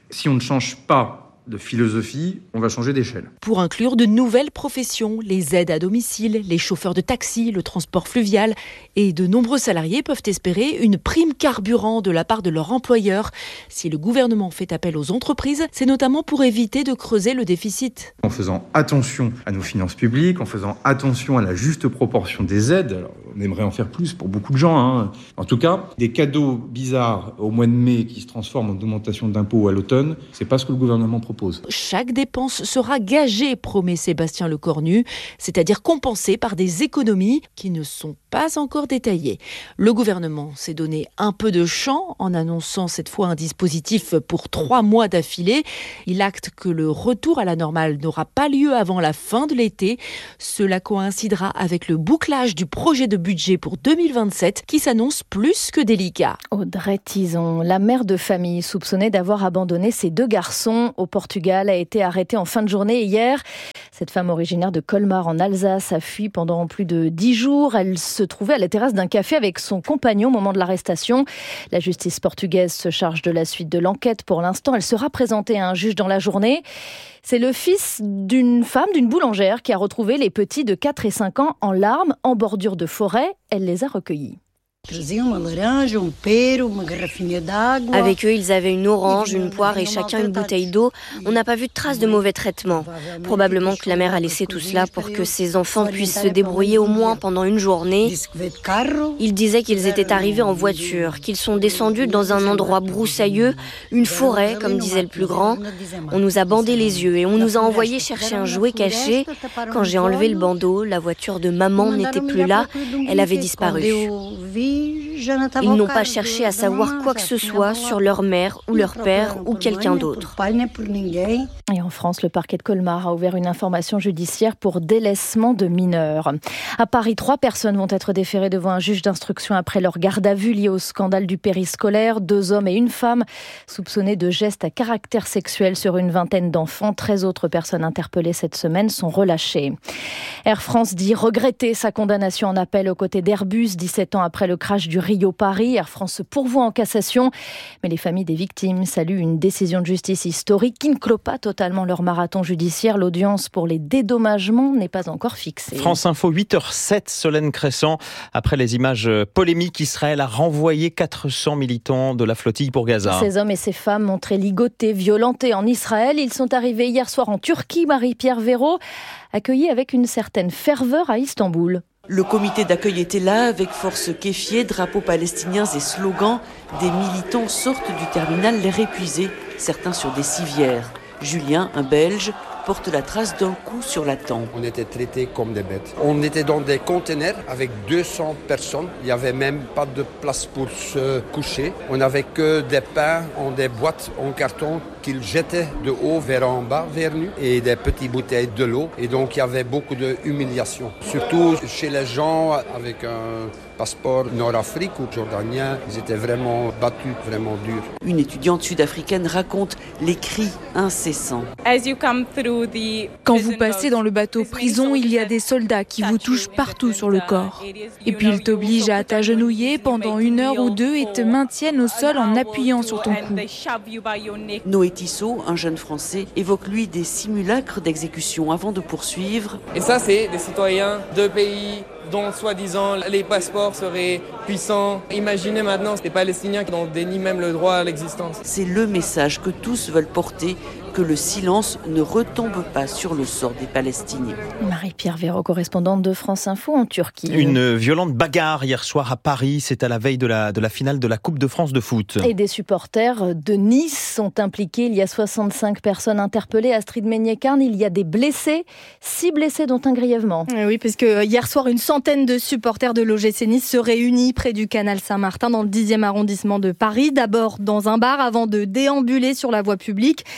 Speaker 26: Si on ne change pas de philosophie, on va changer d'échelle.
Speaker 25: Pour inclure de nouvelles professions, les aides à domicile, les chauffeurs de taxi, le transport fluvial, et de nombreux salariés peuvent espérer une prime carburant de la part de leur employeur. Si le gouvernement fait appel aux entreprises, c'est notamment pour éviter de creuser le déficit.
Speaker 26: En faisant attention à nos finances publiques, en faisant attention à la juste proportion des aides, alors on aimerait en faire plus pour beaucoup de gens. En tout cas, des cadeaux bizarres au mois de mai qui se transforment en augmentation d'impôts à l'automne, c'est pas ce que le gouvernement propose.
Speaker 25: Chaque dépense sera gagée, promet Sébastien Lecornu, c'est-à-dire compensée par des économies qui ne sont pas encore détaillées. Le gouvernement s'est donné un peu de champ en annonçant cette fois un dispositif pour 3 mois d'affilée. Il acte que le retour à la normale n'aura pas lieu avant la fin de l'été. Cela coïncidera avec le bouclage du projet de budget pour 2027 qui s'annonce plus que délicat.
Speaker 3: Audrey Tison, la mère de famille soupçonnée d'avoir abandonné ses 2 garçons au Portugal, a été arrêtée en fin de journée hier. Cette femme originaire de Colmar en Alsace a fui pendant plus de 10 jours. Elle se trouvait à la terrasse d'un café avec son compagnon au moment de l'arrestation. La justice portugaise se charge de la suite de l'enquête. Pour l'instant, elle sera présentée à un juge dans la journée. C'est le fils d'une femme, d'une boulangère, qui a retrouvé les petits de 4 et 5 ans en larmes, en bordure de forêt. Elle les a recueillis.
Speaker 1: Avec eux, ils avaient une orange, une poire et chacun une bouteille d'eau. On n'a pas vu de traces de mauvais traitements. Probablement que la mère a laissé tout cela pour que ses enfants puissent se débrouiller au moins pendant une journée. Ils disaient qu'ils étaient arrivés en voiture, qu'ils sont descendus dans un endroit broussailleux, une forêt, comme disait le plus grand. On nous a bandé les yeux et on nous a envoyé chercher un jouet caché. Quand j'ai enlevé le bandeau, la voiture de maman n'était plus là, elle avait disparu. Ils n'ont pas cherché à savoir quoi que ce soit sur leur mère ou leur père ou quelqu'un d'autre.
Speaker 3: Et en France, le parquet de Colmar a ouvert une information judiciaire pour délaissement de mineurs. À Paris, 3 personnes vont être déférées devant un juge d'instruction après leur garde à vue liée au scandale du périscolaire. 2 hommes et une femme soupçonnés de gestes à caractère sexuel sur une vingtaine d'enfants. 13 autres personnes interpellées cette semaine sont relâchées. Air France dit regretter sa condamnation en appel aux côtés d'Airbus 17 ans après le crash du Rio-Paris. Air France se pourvoit en cassation, mais les familles des victimes saluent une décision de justice historique qui ne clôt pas totalement leur marathon judiciaire. L'audience pour les dédommagements n'est pas encore fixée.
Speaker 2: France Info, 8h07, Solène Crescent. Après les images polémiques, Israël a renvoyé 400 militants de la flottille pour Gaza.
Speaker 3: Ces hommes et ces femmes montrés ligotés, violentés en Israël. Ils sont arrivés hier soir en Turquie. Marie-Pierre Véraud, accueillis avec une certaine ferveur à Istanbul.
Speaker 4: Le comité d'accueil était là, avec force kéfiée, drapeaux palestiniens et slogans. Des militants sortent du terminal l'air épuisé, certains sur des civières. Julien, un Belge, porte la trace d'un coup sur la tempe.
Speaker 6: On était traités comme des bêtes. On était dans des containers avec 200 personnes. Il n'y avait même pas de place pour se coucher. On n'avait que des pains en des boîtes en carton qu'ils jetaient de haut vers en bas, vers nous, et des petites bouteilles de l'eau. Et donc il y avait beaucoup d'humiliation. Surtout chez les gens avec un passeport nord-afrique ou jordanien, ils étaient vraiment battus, vraiment durs.
Speaker 4: Une étudiante sud-africaine raconte les cris incessants.
Speaker 7: Quand vous passez dans le bateau prison, il y a des soldats qui vous touchent partout sur le corps. Et puis ils t'obligent à t'agenouiller pendant 1 heure ou 2 et te maintiennent au sol en appuyant sur ton cou.
Speaker 4: Noé Tissot, un jeune Français, évoque lui des simulacres d'exécution avant de poursuivre.
Speaker 8: Et ça, c'est des citoyens de pays dont soi-disant les passeports seraient puissants. Imaginez maintenant ces Palestiniens qui en dénient même le droit à l'existence.
Speaker 4: C'est le message que tous veulent porter, que le silence ne retombe pas sur le sort des Palestiniens.
Speaker 3: Marie-Pierre Véraud, correspondante de France Info en Turquie.
Speaker 2: Une violente bagarre hier soir à Paris, c'est à la veille de la finale de la Coupe de France de foot.
Speaker 3: Et des supporters de Nice sont impliqués. Il y a 65 personnes interpellées. Astrid Meignet-Carne, il y a des blessés, 6 blessés dont un grièvement.
Speaker 9: Oui, puisque hier soir, une centaine de supporters de l'OGC Nice se réunissent près du canal Saint-Martin dans le 10e arrondissement de Paris. D'abord dans un bar avant de déambuler sur la voie publique, cherchant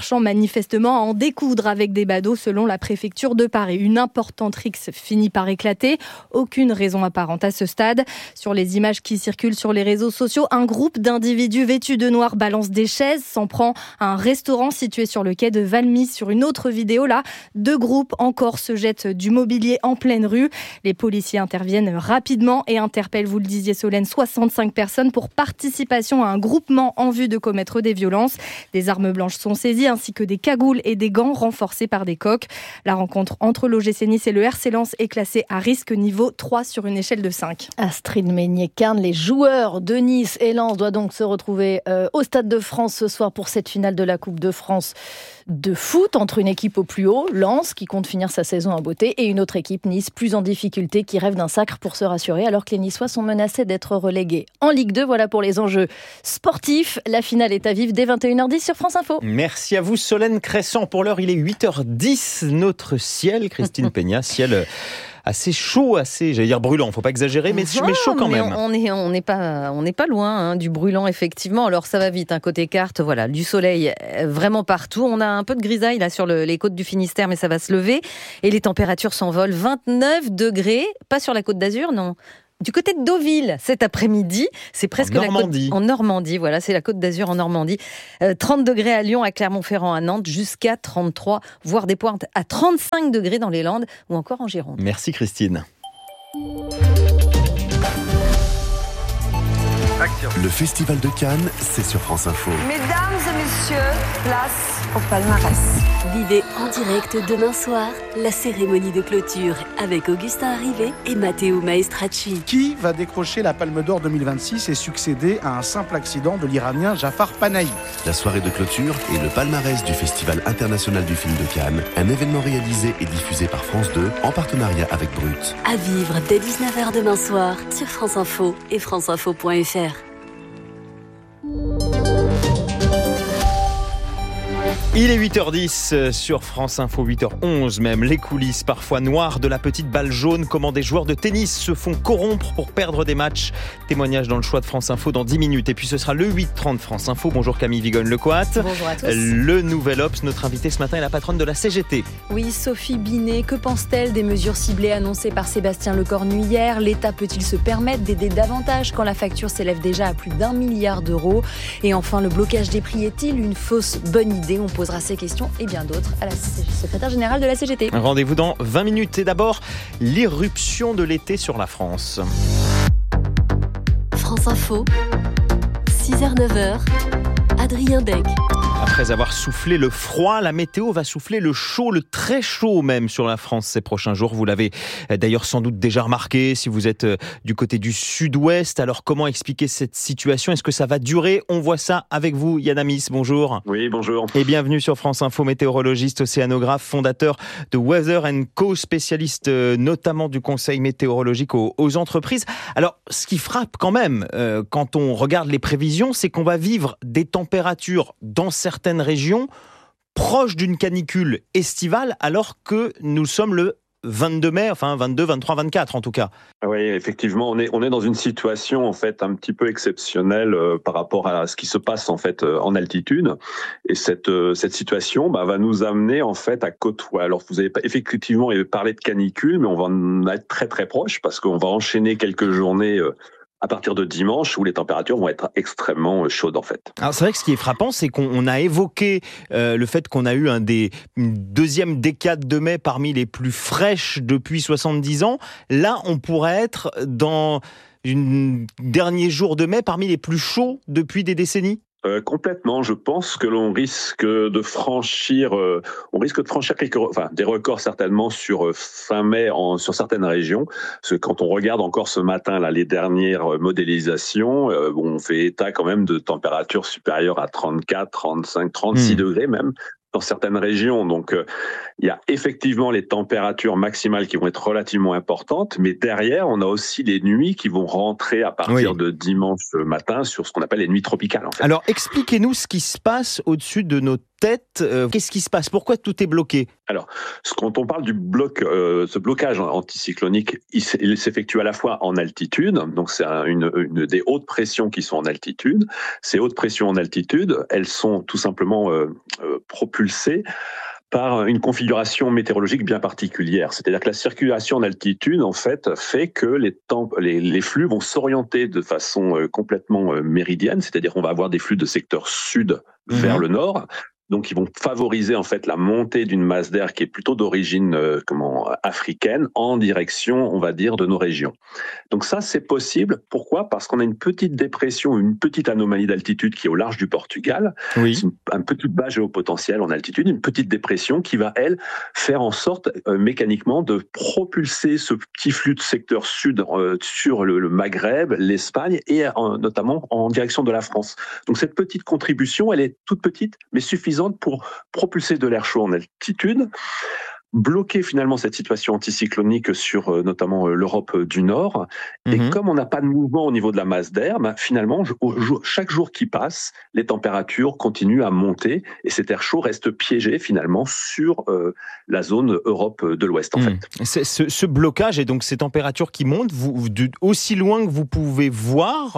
Speaker 9: cherchant manifestement à en découdre avec des badauds selon la préfecture de Paris. Une importante rixe finit par éclater. Aucune raison apparente à ce stade. Sur les images qui circulent sur les réseaux sociaux, un groupe d'individus vêtus de noir balance des chaises, s'en prend à un restaurant situé sur le quai de Valmy. Sur une autre vidéo, là, 2 groupes encore se jettent du mobilier en pleine rue. Les policiers interviennent rapidement et interpellent, vous le disiez Solène, 65 personnes pour participation à un groupement en vue de commettre des violences. Des armes blanches sont saisies ainsi que des cagoules et des gants renforcés par des coqs. La rencontre entre l'OGC Nice et le RC Lens est classée à risque niveau 3 sur une échelle de 5.
Speaker 13: Astrid Meignet-Carne, les joueurs de Nice et Lens doivent donc se retrouver au Stade de France ce soir pour cette finale de la Coupe de France de foot entre une équipe au plus haut, Lens, qui compte finir sa saison en beauté, et une autre équipe, Nice, plus en difficulté, qui rêve d'un sacre pour se rassurer, alors que les Niçois sont menacés d'être relégués en Ligue 2. Voilà pour les enjeux sportifs. La finale est à vivre dès 21h10 sur France Info.
Speaker 2: Merci à vous Solène Crescent. Pour l'heure, il est 8h10. Notre ciel, Christine Peña, ciel assez chaud, assez, j'allais dire brûlant, faut pas exagérer, mais chaud quand même.
Speaker 3: On n'est pas loin du brûlant, effectivement. Alors ça va vite, côté carte, voilà, du soleil vraiment partout. On a un peu de grisaille là sur les côtes du Finistère, mais ça va se lever. Et les températures s'envolent. 29 degrés, pas sur la Côte d'Azur, non. Du côté de Deauville, cet après-midi, c'est presque en Normandie, voilà, c'est la Côte d'Azur en Normandie. 30 degrés à Lyon, à Clermont-Ferrand, à Nantes, jusqu'à 33, voire des pointes à 35 degrés dans les Landes ou encore en Gironde.
Speaker 2: Merci Christine.
Speaker 19: Action. Le Festival de Cannes, c'est sur France Info.
Speaker 14: Mesdames et messieurs, place au palmarès.
Speaker 21: Vivez en direct demain soir la cérémonie de clôture avec Augustin Arrivé et Matteo Maestracci.
Speaker 15: Qui va décrocher la Palme d'Or 2026 et succéder à un simple accident de l'Iranien Jafar Panahi?
Speaker 19: La soirée de clôture et le palmarès du Festival international du film de Cannes, un événement réalisé et diffusé par France 2 en partenariat avec Brut.
Speaker 21: À vivre dès 19h demain soir sur France Info et franceinfo.fr.
Speaker 2: Il est 8h10 sur France Info, 8h11 même. Les coulisses parfois noires de la petite balle jaune. Comment des joueurs de tennis se font corrompre pour perdre des matchs. Témoignage dans le choix de France Info dans 10 minutes. Et puis ce sera le 8h30 France Info. Bonjour Camille Vigonne-Lecoat.
Speaker 9: Bonjour à tous.
Speaker 2: Le Nouvel Obs, notre invitée ce matin est la patronne de la CGT.
Speaker 16: Oui, Sophie Binet, que pense-t-elle des mesures ciblées annoncées par Sébastien Lecornu hier? L'État peut-il se permettre d'aider davantage quand la facture s'élève déjà à plus d'1 milliard d'euros? Et enfin, le blocage des prix est-il une fausse bonne idée? On posera ces questions et bien d'autres à la secrétaire générale de la CGT.
Speaker 2: Rendez-vous dans 20 minutes. Et d'abord, l'irruption de l'été sur la France.
Speaker 21: France Info, 6h-9h, Adrien Dec.
Speaker 2: Après avoir soufflé le froid, la météo va souffler le chaud, le très chaud même sur la France ces prochains jours. Vous l'avez d'ailleurs sans doute déjà remarqué si vous êtes du côté du sud-ouest. Alors comment expliquer cette situation? Est-ce que ça va durer? On voit ça avec vous, Yann Amis. Bonjour.
Speaker 17: Oui, bonjour.
Speaker 2: Et bienvenue sur France Info, météorologiste, océanographe, fondateur de Weather & Co, spécialiste notamment du conseil météorologique aux entreprises. Alors, ce qui frappe quand même quand on regarde les prévisions, c'est qu'on va vivre des températures dans certaines régions proches d'une canicule estivale alors que nous sommes le 22 mai, enfin 22, 23, 24 en tout cas.
Speaker 17: Oui, effectivement, on est dans une situation en fait un petit peu exceptionnelle par rapport à ce qui se passe en fait en altitude. Et cette situation va nous amener en fait à côtoyer. Alors vous avez effectivement parlé de canicule, mais on va en être très très proche parce qu'on va enchaîner quelques journées à partir de dimanche où les températures vont être extrêmement chaudes en fait.
Speaker 2: Alors c'est vrai que ce qui est frappant, c'est qu'on a évoqué le fait qu'on a eu une deuxième décade de mai parmi les plus fraîches depuis 70 ans. Là, on pourrait être dans un dernier jour de mai parmi les plus chauds depuis des décennies.
Speaker 17: Complètement. Je pense que l'on risque de franchir, des records certainement sur fin mai sur certaines régions. Parce que quand on regarde encore ce matin là les dernières modélisations, on fait état quand même de températures supérieures à 34, 35, 36 degrés même dans certaines régions. Donc, il y a effectivement les températures maximales qui vont être relativement importantes, mais derrière, on a aussi les nuits qui vont rentrer à partir de dimanche matin sur ce qu'on appelle les nuits tropicales. En fait.
Speaker 2: Alors, expliquez-nous ce qui se passe au-dessus de nos tête. Qu'est-ce qui se passe? Pourquoi tout est bloqué?
Speaker 17: Alors, quand on parle du ce blocage anticyclonique, il s'effectue à la fois en altitude, donc c'est une des hautes pressions qui sont en altitude. Ces hautes pressions en altitude, elles sont tout simplement propulsées par une configuration météorologique bien particulière. C'est-à-dire que la circulation en altitude, en fait que les flux vont s'orienter de façon complètement méridienne, c'est-à-dire qu'on va avoir des flux de secteur sud vers le nord. Donc, ils vont favoriser en fait la montée d'une masse d'air qui est plutôt d'origine africaine en direction, on va dire, de nos régions. Donc ça, c'est possible. Pourquoi ? Parce qu'on a une petite dépression, une petite anomalie d'altitude qui est au large du Portugal. Oui. Un petit bas géopotentiel en altitude, une petite dépression qui va, elle, faire en sorte mécaniquement de propulser ce petit flux de secteur sud sur le Maghreb, l'Espagne et notamment en direction de la France. Donc cette petite contribution, elle est toute petite, mais suffisante pour propulser de l'air chaud en altitude, bloquer finalement cette situation anticyclonique sur notamment l'Europe du Nord. Et comme on n'a pas de mouvement au niveau de la masse d'air, finalement, chaque jour qui passe, les températures continuent à monter et cet air chaud reste piégé finalement sur la zone Europe de l'Ouest en fait.
Speaker 2: Ce blocage et donc ces températures qui montent, aussi loin que vous pouvez voir,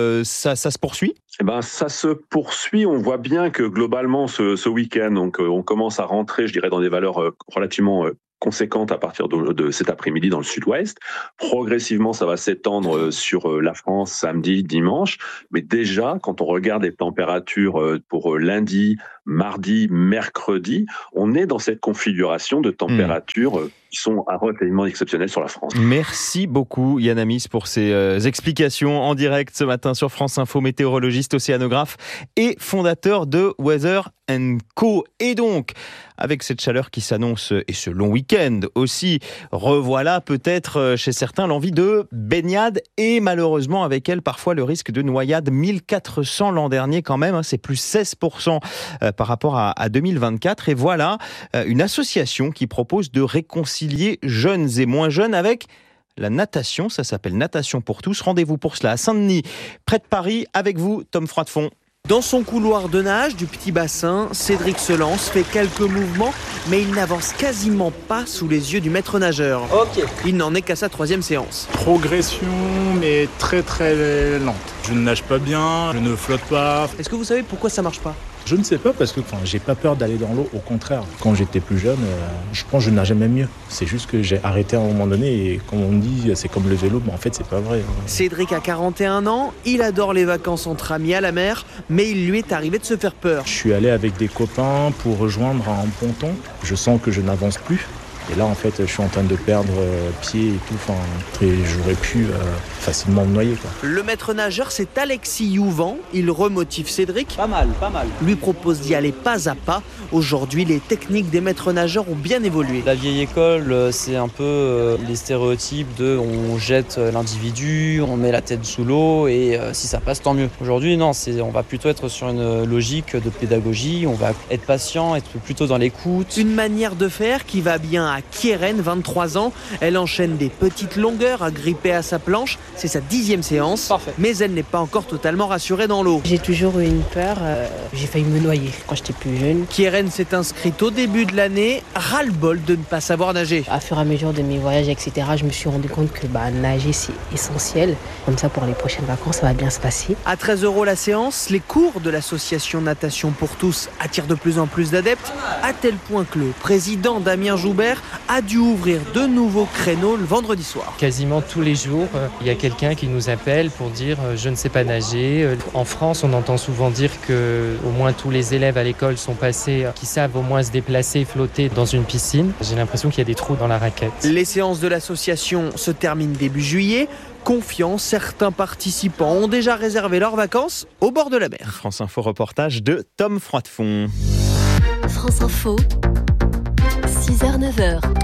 Speaker 2: ça se poursuit ?
Speaker 17: Ça se poursuit. On voit bien que globalement ce week-end, donc on commence à rentrer, je dirais, dans des valeurs relativement conséquentes à partir de cet après-midi dans le sud-ouest. Progressivement, ça va s'étendre sur la France samedi, dimanche. Mais déjà, quand on regarde les températures pour lundi, mardi, mercredi, on est dans cette configuration de températures qui sont relativement exceptionnelles sur la France.
Speaker 2: Merci beaucoup Yann Amis pour ces explications en direct ce matin sur France Info, météorologiste, océanographe et fondateur de Weather & Co. Et donc, avec cette chaleur qui s'annonce et ce long week-end aussi, revoilà peut-être chez certains l'envie de baignade et malheureusement avec elle parfois le risque de noyade. 1400 l'an dernier quand même, c'est plus 16% par rapport à 2024. Et voilà une association qui propose de réconcilier jeunes et moins jeunes avec la natation. Ça s'appelle Natation pour tous. Rendez-vous pour cela à Saint-Denis, près de Paris, avec vous, Tom Froidefond.
Speaker 5: Dans son couloir de nage du petit bassin, Cédric se lance, fait quelques mouvements, mais il n'avance quasiment pas sous les yeux du maître nageur. Ok. Il n'en est qu'à sa 3e séance.
Speaker 10: Progression, mais très très lente. Je ne nage pas bien, je ne flotte pas.
Speaker 5: Est-ce que vous savez pourquoi ça marche pas ?
Speaker 10: Je ne sais pas parce que j'ai pas peur d'aller dans l'eau, au contraire. Quand j'étais plus jeune, je pense que je nageais même mieux. C'est juste que j'ai arrêté à un moment donné et comme on dit, c'est comme le vélo, mais en fait c'est pas vrai.
Speaker 5: Cédric a 41 ans, il adore les vacances entre amis à la mer, mais il lui est arrivé de se faire peur.
Speaker 10: Je suis allé avec des copains pour rejoindre un ponton. Je sens que je n'avance plus. Et là, en fait, je suis en train de perdre pied et tout. Et j'aurais pu facilement me noyer, quoi.
Speaker 5: Le maître nageur, c'est Alexis Youvan. Il remotive Cédric.
Speaker 11: Pas mal.
Speaker 5: Lui propose d'y aller pas à pas. Aujourd'hui, les techniques des maîtres nageurs ont bien évolué.
Speaker 11: La vieille école, c'est un peu les stéréotypes de on jette l'individu, on met la tête sous l'eau et si ça passe, tant mieux. Aujourd'hui, non, on va plutôt être sur une logique de pédagogie. On va être patient, être plutôt dans l'écoute.
Speaker 5: Une manière de faire qui va bien à Kieran, 23 ans. Elle enchaîne des petites longueurs agrippée à sa planche. C'est sa 10e séance. Parfait. Mais elle n'est pas encore totalement rassurée dans l'eau.
Speaker 18: J'ai toujours eu une peur. J'ai failli me noyer quand j'étais plus jeune.
Speaker 5: Kieran s'est inscrite au début de l'année. Ras-le-bol de ne pas savoir nager.
Speaker 18: À fur et à mesure de mes voyages, etc., je me suis rendu compte que nager, c'est essentiel. Comme ça, pour les prochaines vacances, ça va bien se passer.
Speaker 5: À 13 € la séance, les cours de l'association Natation pour tous attirent de plus en plus d'adeptes, à tel point que le président Damien Joubert a dû ouvrir de nouveaux créneaux le vendredi soir.
Speaker 20: Quasiment tous les jours, il y a quelqu'un qui nous appelle pour dire « je ne sais pas nager ». En France, on entend souvent dire que au moins tous les élèves à l'école sont passés, qui savent au moins se déplacer, flotter dans une piscine. J'ai l'impression qu'il y a des trous dans la raquette.
Speaker 5: Les séances de l'association se terminent début juillet. Confiants, certains participants ont déjà réservé leurs vacances au bord de la mer.
Speaker 2: France Info reportage de Tom Froidefond.
Speaker 21: France Info, 6h-9h.
Speaker 2: Au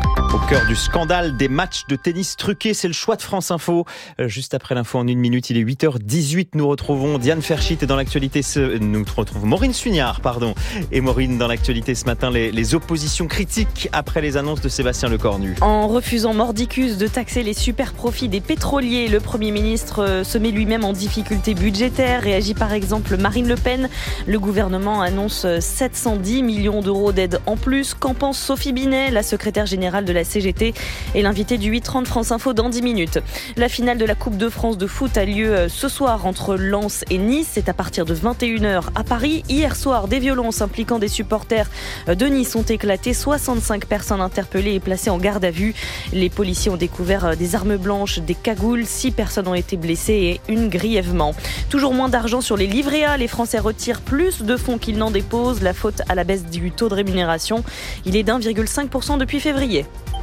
Speaker 2: cœur du scandale des matchs de tennis truqués, c'est le choix de France Info. Juste après l'info en 1 minute, il est 8h18. Nous retrouvons Diane Ferchit dans l'actualité. Nous retrouvons Maureen Sugnard, Et Maureen, dans l'actualité ce matin, les oppositions critiques après les annonces de Sébastien Lecornu.
Speaker 12: En refusant mordicus de taxer les super profits des pétroliers, le Premier ministre se met lui-même en difficulté budgétaire. Réagit par exemple Marine Le Pen. Le gouvernement annonce 710 millions d'euros d'aide en plus. Qu'en pense Sophie Binet, la secrétaire générale de la CGT et l'invité du 8h30 France Info dans 10 minutes. La finale de la Coupe de France de foot a lieu ce soir entre Lens et Nice. C'est à partir de 21h à Paris. Hier soir, des violences impliquant des supporters de Nice ont éclaté. 65 personnes interpellées et placées en garde à vue. Les policiers ont découvert des armes blanches, des cagoules. 6 personnes ont été blessées et une grièvement. Toujours moins d'argent sur les livrets A. Les Français retirent plus de fonds qu'ils n'en déposent. La faute à la baisse du taux de rémunération. Il est d'1,5% depuis février.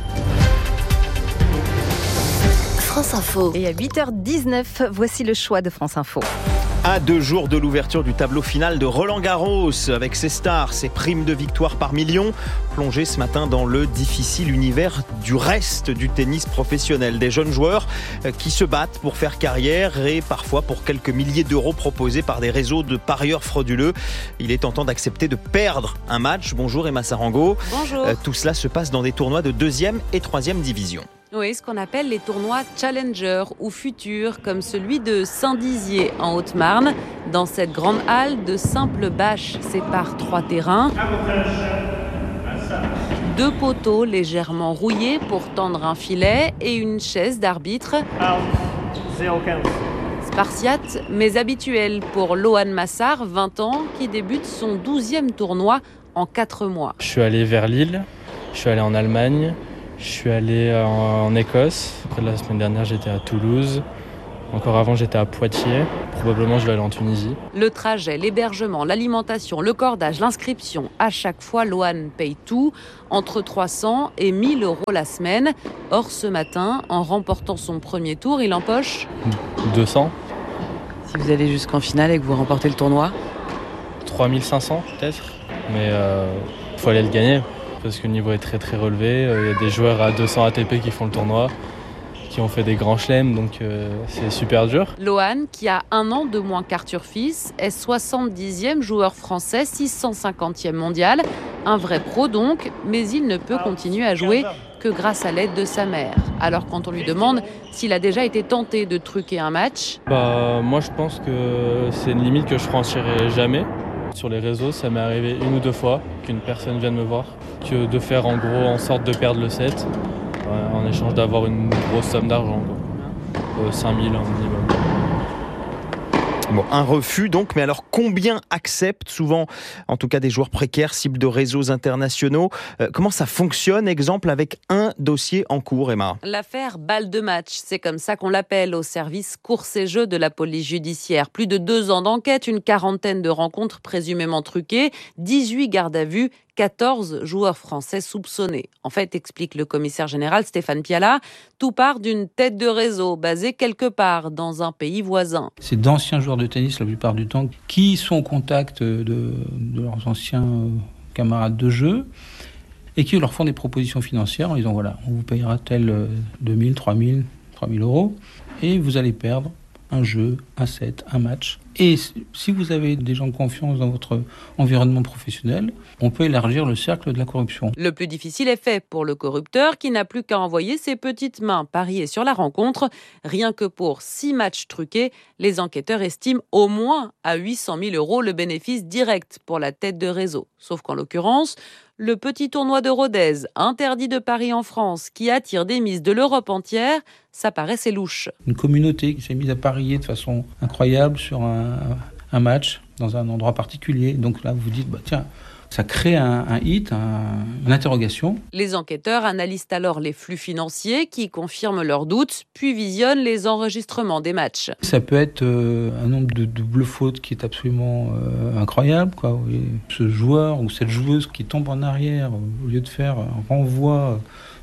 Speaker 21: France Info.
Speaker 3: Et à 8h19, voici le choix de France Info.
Speaker 2: À 2 jours de l'ouverture du tableau final de Roland-Garros, avec ses stars, ses primes de victoire par million, plongé ce matin dans le difficile univers du reste du tennis professionnel. Des jeunes joueurs qui se battent pour faire carrière et parfois pour quelques milliers d'euros proposés par des réseaux de parieurs frauduleux. Il est tentant d'accepter de perdre un match. Bonjour Emma Sarango.
Speaker 12: Bonjour.
Speaker 2: Tout cela se passe dans des tournois de 2e et 3e division.
Speaker 22: Oui, ce qu'on appelle les tournois Challenger ou Futurs, comme celui de Saint-Dizier en Haute-Marne. Dans cette grande halle, de simples bâches séparent 3 terrains. 2 poteaux légèrement rouillés pour tendre un filet et une chaise d'arbitre. Spartiate, mais habituel pour Lohan Massard, 20 ans, qui débute son 12e tournoi en 4 mois.
Speaker 10: Je suis allé vers Lille, je suis allé en Allemagne. Je suis allé en Écosse. Après, la semaine dernière, j'étais à Toulouse. Encore avant, j'étais à Poitiers. Probablement, je vais aller en Tunisie.
Speaker 22: Le trajet, l'hébergement, l'alimentation, le cordage, l'inscription. À chaque fois, Lohan paye tout, entre 300 et 1000 euros la semaine. Or, ce matin, en remportant son premier tour, il empoche
Speaker 10: 200.
Speaker 22: Si vous allez jusqu'en finale et que vous remportez le tournoi
Speaker 10: 3500 peut-être. Mais il faut aller le gagner. Parce que le niveau est très très relevé. Il y a des joueurs à 200 ATP qui font le tournoi, qui ont fait des grands chelems, donc c'est super dur.
Speaker 22: Lohan, qui a 1 an de moins qu'Arthur Fils, est 70e joueur français, 650e mondial. Un vrai pro donc, mais il ne peut continuer à jouer que grâce à l'aide de sa mère. Alors quand on lui demande s'il a déjà été tenté de truquer un match...
Speaker 10: Moi je pense que c'est une limite que je franchirai jamais. Sur les réseaux, ça m'est arrivé 1 ou 2 fois qu'une personne vienne me voir, que de faire en gros en sorte de perdre le set, en échange d'avoir une grosse somme d'argent, 5 000 minimum.
Speaker 2: Bon, un refus donc, mais alors combien acceptent souvent, en tout cas des joueurs précaires, cibles de réseaux internationaux? Comment ça fonctionne? Exemple avec un dossier en cours, Emma.
Speaker 22: L'affaire balle de match, c'est comme ça qu'on l'appelle au service courses et jeux de la police judiciaire. Plus de 2 ans d'enquête, une quarantaine de rencontres présumément truquées, 18 gardes à vue, 14 joueurs français soupçonnés. En fait, explique le commissaire général Stéphane Piala, tout part d'une tête de réseau basée quelque part dans un pays voisin.
Speaker 23: C'est d'anciens joueurs de tennis la plupart du temps qui sont au contact de leurs anciens camarades de jeu et qui leur font des propositions financières en disant voilà, on vous payera tel 2000, 3000 euros et vous allez perdre un jeu, un set, un match. Et si vous avez des gens de confiance dans votre environnement professionnel, on peut élargir le cercle de la corruption.
Speaker 22: Le plus difficile est fait pour le corrupteur qui n'a plus qu'à envoyer ses petites mains parier sur la rencontre. Rien que pour 6 matchs truqués, les enquêteurs estiment au moins à 800 000 euros le bénéfice direct pour la tête de réseau. Sauf qu'en l'occurrence, le petit tournoi de Rodez, interdit de paris en France, qui attire des mises de l'Europe entière, ça paraissait louche.
Speaker 23: Une communauté qui s'est mise à parier de façon incroyable sur un match dans un endroit particulier. Donc là, vous vous dites, tiens, ça crée un hit, une interrogation.
Speaker 22: Les enquêteurs analysent alors les flux financiers qui confirment leurs doutes, puis visionnent les enregistrements des matchs.
Speaker 23: Ça peut être un nombre de doubles fautes qui est absolument incroyable, quoi. Ce joueur ou cette joueuse qui tombe en arrière, au lieu de faire un renvoi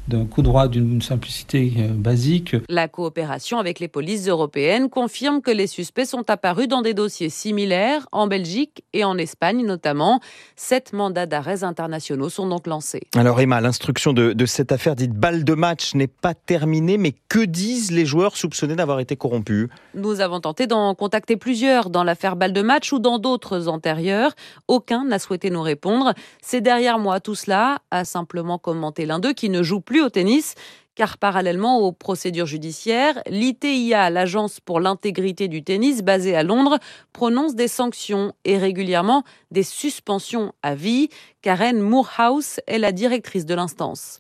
Speaker 23: d'un coup droit, d'une simplicité basique.
Speaker 22: La coopération avec les polices européennes confirme que les suspects sont apparus dans des dossiers similaires en Belgique et en Espagne notamment. 7 mandats d'arrêt internationaux sont donc lancés.
Speaker 2: Alors Emma, l'instruction de cette affaire dite balle de match n'est pas terminée, mais que disent les joueurs soupçonnés d'avoir été corrompus ?
Speaker 22: Nous avons tenté d'en contacter plusieurs dans l'affaire balle de match ou dans d'autres antérieures. Aucun n'a souhaité nous répondre. C'est derrière moi tout cela, a simplement commenté l'un d'eux qui ne joue plus au tennis. Car parallèlement aux procédures judiciaires, l'ITIA, l'Agence pour l'intégrité du tennis basée à Londres, prononce des sanctions et régulièrement des suspensions à vie. Karen Moorhouse est la directrice de l'instance.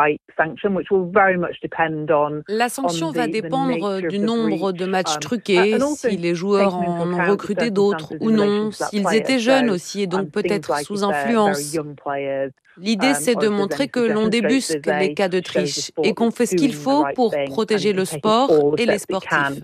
Speaker 22: La sanction va dépendre du nombre de matchs truqués, si les joueurs en ont recruté d'autres ou non, s'ils étaient jeunes aussi et donc peut-être sous influence. L'idée, c'est de montrer que l'on débusque les cas de triche et qu'on fait ce qu'il faut pour protéger le sport et les sportifs.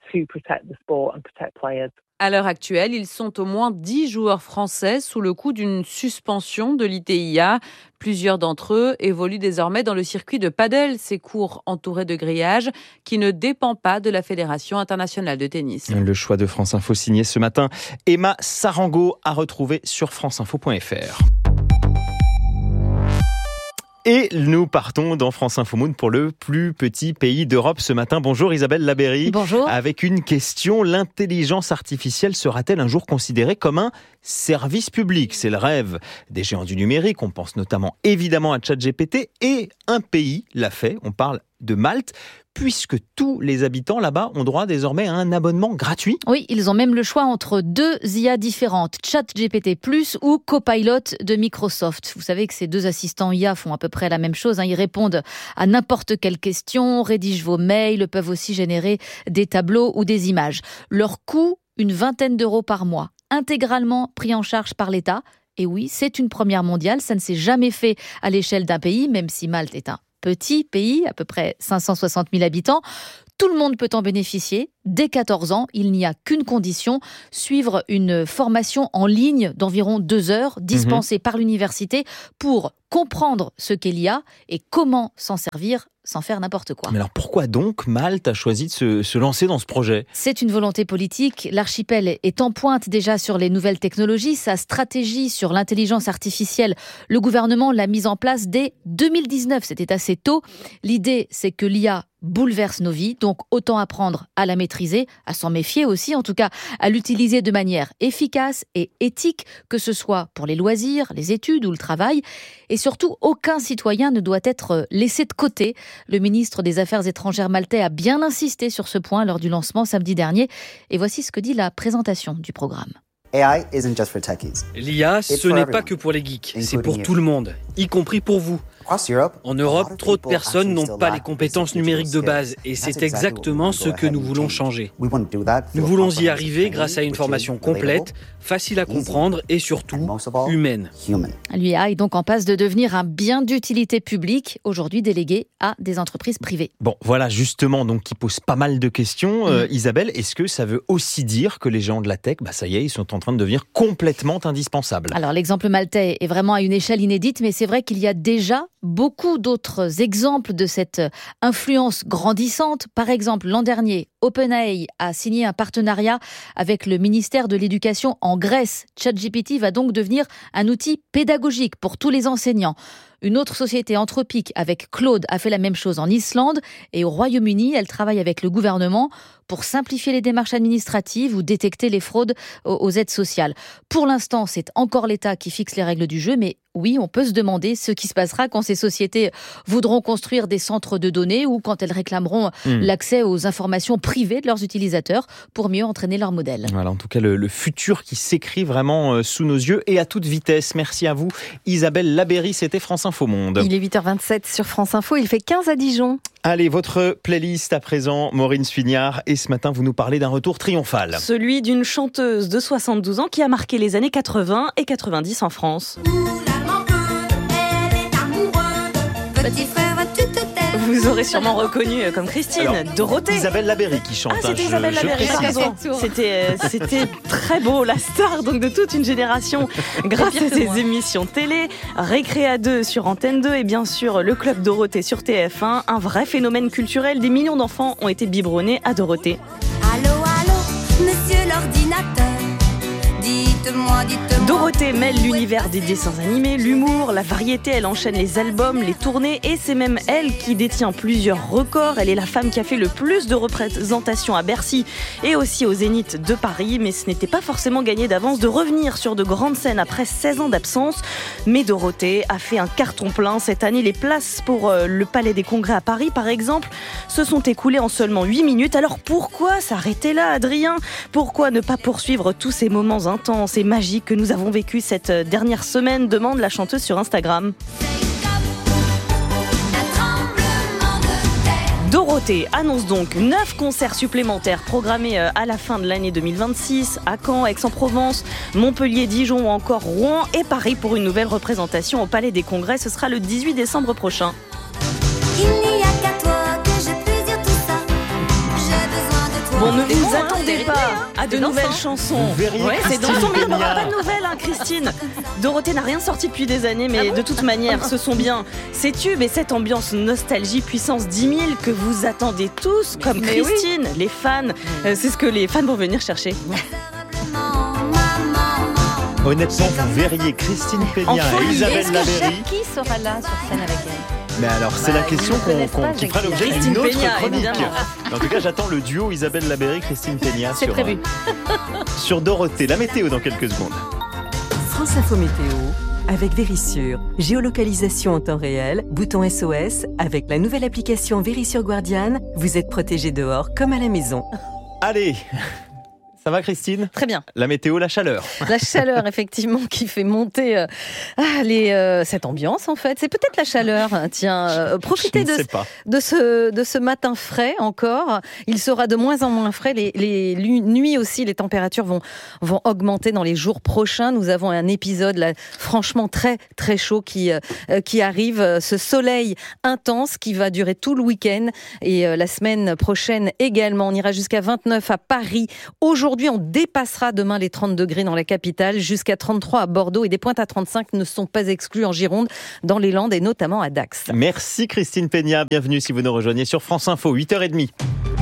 Speaker 22: À l'heure actuelle, ils sont au moins 10 joueurs français sous le coup d'une suspension de l'ITIA. Plusieurs d'entre eux évoluent désormais dans le circuit de paddle, ces cours entourés de grillages qui ne dépend pas de la Fédération internationale de tennis.
Speaker 2: Le choix de France Info signé ce matin. Emma Sarango à retrouver sur franceinfo.fr. Et nous partons dans France Info Monde pour le plus petit pays d'Europe ce matin. Bonjour Isabelle Labéry.
Speaker 3: Bonjour.
Speaker 2: Avec une question, l'intelligence artificielle sera-t-elle un jour considérée comme un service public ? C'est le rêve des géants du numérique. On pense notamment évidemment à ChatGPT et un pays l'a fait. On parle de Malte, puisque tous les habitants là-bas ont droit désormais à un abonnement gratuit.
Speaker 13: Oui, ils ont même le choix entre 2 IA différentes, ChatGPT+, ou Copilot de Microsoft. Vous savez que ces 2 assistants IA font à peu près la même chose. Ils répondent à n'importe quelle question, rédigent vos mails, peuvent aussi générer des tableaux ou des images. Leur coût, une vingtaine d'euros par mois, intégralement pris en charge par l'État. Et oui, c'est une première mondiale, ça ne s'est jamais fait à l'échelle d'un pays, même si Malte est un petit pays, à peu près 560 000 habitants. Tout le monde peut en bénéficier. Dès 14 ans, il n'y a qu'une condition, suivre une formation en ligne d'environ 2 heures, dispensée par l'université pour comprendre ce qu'est l'IA et comment s'en servir sans faire n'importe quoi.
Speaker 2: Mais alors pourquoi donc Malte a choisi de se lancer dans ce projet ?
Speaker 13: C'est une volonté politique. L'archipel est en pointe déjà sur les nouvelles technologies. Sa stratégie sur l'intelligence artificielle, le gouvernement l'a mise en place dès 2019. C'était assez tôt. L'idée, c'est que l'IA bouleverse nos vies, donc autant apprendre à la maîtriser, à s'en méfier aussi, en tout cas à l'utiliser de manière efficace et éthique, que ce soit pour les loisirs, les études ou le travail. Et surtout, aucun citoyen ne doit être laissé de côté. Le ministre des Affaires étrangères maltais a bien insisté sur ce point lors du lancement samedi dernier. Et voici ce que dit la présentation du programme.
Speaker 1: L'IA, ce n'est pas que pour les geeks, c'est pour tout le monde, y compris pour vous. En Europe, trop de personnes n'ont pas les compétences numériques de base et c'est exactement ce que nous voulons changer. Nous voulons y arriver grâce à une formation complète, facile à comprendre et surtout humaine.
Speaker 13: L'IA est donc en passe de devenir un bien d'utilité publique, aujourd'hui délégué à des entreprises privées.
Speaker 2: Bon, voilà justement donc qui pose pas mal de questions. Isabelle, est-ce que ça veut aussi dire que les géants de la tech, ça y est, ils sont en train de devenir complètement indispensables ?
Speaker 13: Alors l'exemple maltais est vraiment à une échelle inédite, mais c'est vrai qu'il y a déjà beaucoup d'autres exemples de cette influence grandissante. Par exemple, l'an dernier, OpenAI a signé un partenariat avec le ministère de l'Éducation en Grèce. ChatGPT va donc devenir un outil pédagogique pour tous les enseignants. Une autre société Anthropic avec Claude a fait la même chose en Islande et au Royaume-Uni, elle travaille avec le gouvernement pour simplifier les démarches administratives ou détecter les fraudes aux aides sociales. Pour l'instant, c'est encore l'État qui fixe les règles du jeu, mais oui, on peut se demander ce qui se passera quand ces sociétés voudront construire des centres de données ou quand elles réclameront l'accès aux informations privées de leurs utilisateurs pour mieux entraîner leur modèle.
Speaker 2: Voilà, en tout cas, le futur qui s'écrit vraiment sous nos yeux et à toute vitesse. Merci à vous, Isabelle Labéry, c'était France Info Monde.
Speaker 3: Il est 8h27 sur France Info, il fait 15 à Dijon.
Speaker 2: Allez, votre playlist à présent, Maureen Sfignard. Et ce matin, vous nous parlez d'un retour triomphal.
Speaker 12: Celui d'une chanteuse de 72 ans qui a marqué les années 80 et 90 en France.
Speaker 3: Petit frère, vas-tu te taire ?
Speaker 12: vous aurez sûrement reconnu comme Christine. Alors, Dorothée.
Speaker 2: Isabelle Labeyrie qui chante.
Speaker 12: Ah, c'était Isabelle Labeyrie, c'était très beau, la star donc de toute une génération grâce à ses émissions télé, Récré à 2 sur Antenne 2 et bien sûr le Club Dorothée sur TF1. Un vrai phénomène culturel, des millions d'enfants ont été biberonnés à Dorothée.
Speaker 6: Allô, monsieur l'ordinateur. Dites-moi.
Speaker 12: Dorothée mêle l'univers des dessins animés, l'humour, la variété, elle enchaîne les albums, les tournées et c'est même elle qui détient plusieurs records. Elle est la femme qui a fait le plus de représentations à Bercy et aussi au Zénith de Paris, mais ce n'était pas forcément gagné d'avance de revenir sur de grandes scènes après 16 ans d'absence. Mais Dorothée a fait un carton plein cette année. Les places pour le Palais des Congrès à Paris, par exemple, se sont écoulées en seulement 8 minutes. Alors pourquoi s'arrêter là, Adrien ? Pourquoi ne pas poursuivre tous ces moments intenses et magiques que nous avons vécu cette dernière semaine, demande la chanteuse sur Instagram. Dorothée annonce donc 9 concerts supplémentaires programmés à la fin de l'année 2026 à Caen, Aix-en-Provence, Montpellier, Dijon ou encore Rouen et Paris pour une nouvelle représentation au Palais des Congrès. Ce sera le 18 décembre prochain. Bon, ne vous attendez pas à de nouvelles chansons. C'est dans son bien, on n'aura pas de nouvelles, Christine. Dorothée n'a rien sorti depuis des années, mais de toute manière, ce sont bien ces tubes et cette ambiance nostalgie puissance 10 000 que vous attendez tous, comme Christine, les fans. C'est ce que les fans vont venir chercher.
Speaker 2: Honnêtement, vous verriez Christine Peña et Isabelle Labeyrie.
Speaker 3: Qui sera là sur scène avec elle ?
Speaker 2: Mais alors, c'est la question qui fera l'objet d'une autre chronique. En tout cas, j'attends le duo Isabelle Labeyrie-Christine Peña sur Dorothée. La météo dans quelques secondes.
Speaker 7: France Info Météo avec Vérissure. Géolocalisation en temps réel, bouton SOS. Avec la nouvelle application Vérissure Guardian, vous êtes protégé dehors comme à la maison.
Speaker 2: Allez! Ça va, Christine ?
Speaker 3: Très bien.
Speaker 2: La météo, la chaleur.
Speaker 3: La chaleur, effectivement, qui fait monter cette ambiance, en fait. C'est peut-être la chaleur. Tiens, profitez de ce matin frais encore. Il sera de moins en moins frais. Les nuits aussi, les températures vont augmenter dans les jours prochains. Nous avons un épisode, là, franchement, très, très chaud qui arrive. Ce soleil intense qui va durer tout le week-end. Et la semaine prochaine également. On ira jusqu'à 29 à Paris. Aujourd'hui, on dépassera demain les 30 degrés dans la capitale, jusqu'à 33 à Bordeaux et des pointes à 35 ne sont pas exclues en Gironde, dans les Landes et notamment à Dax.
Speaker 2: Merci Christine Peña, bienvenue si vous nous rejoignez sur France Info, 8h30.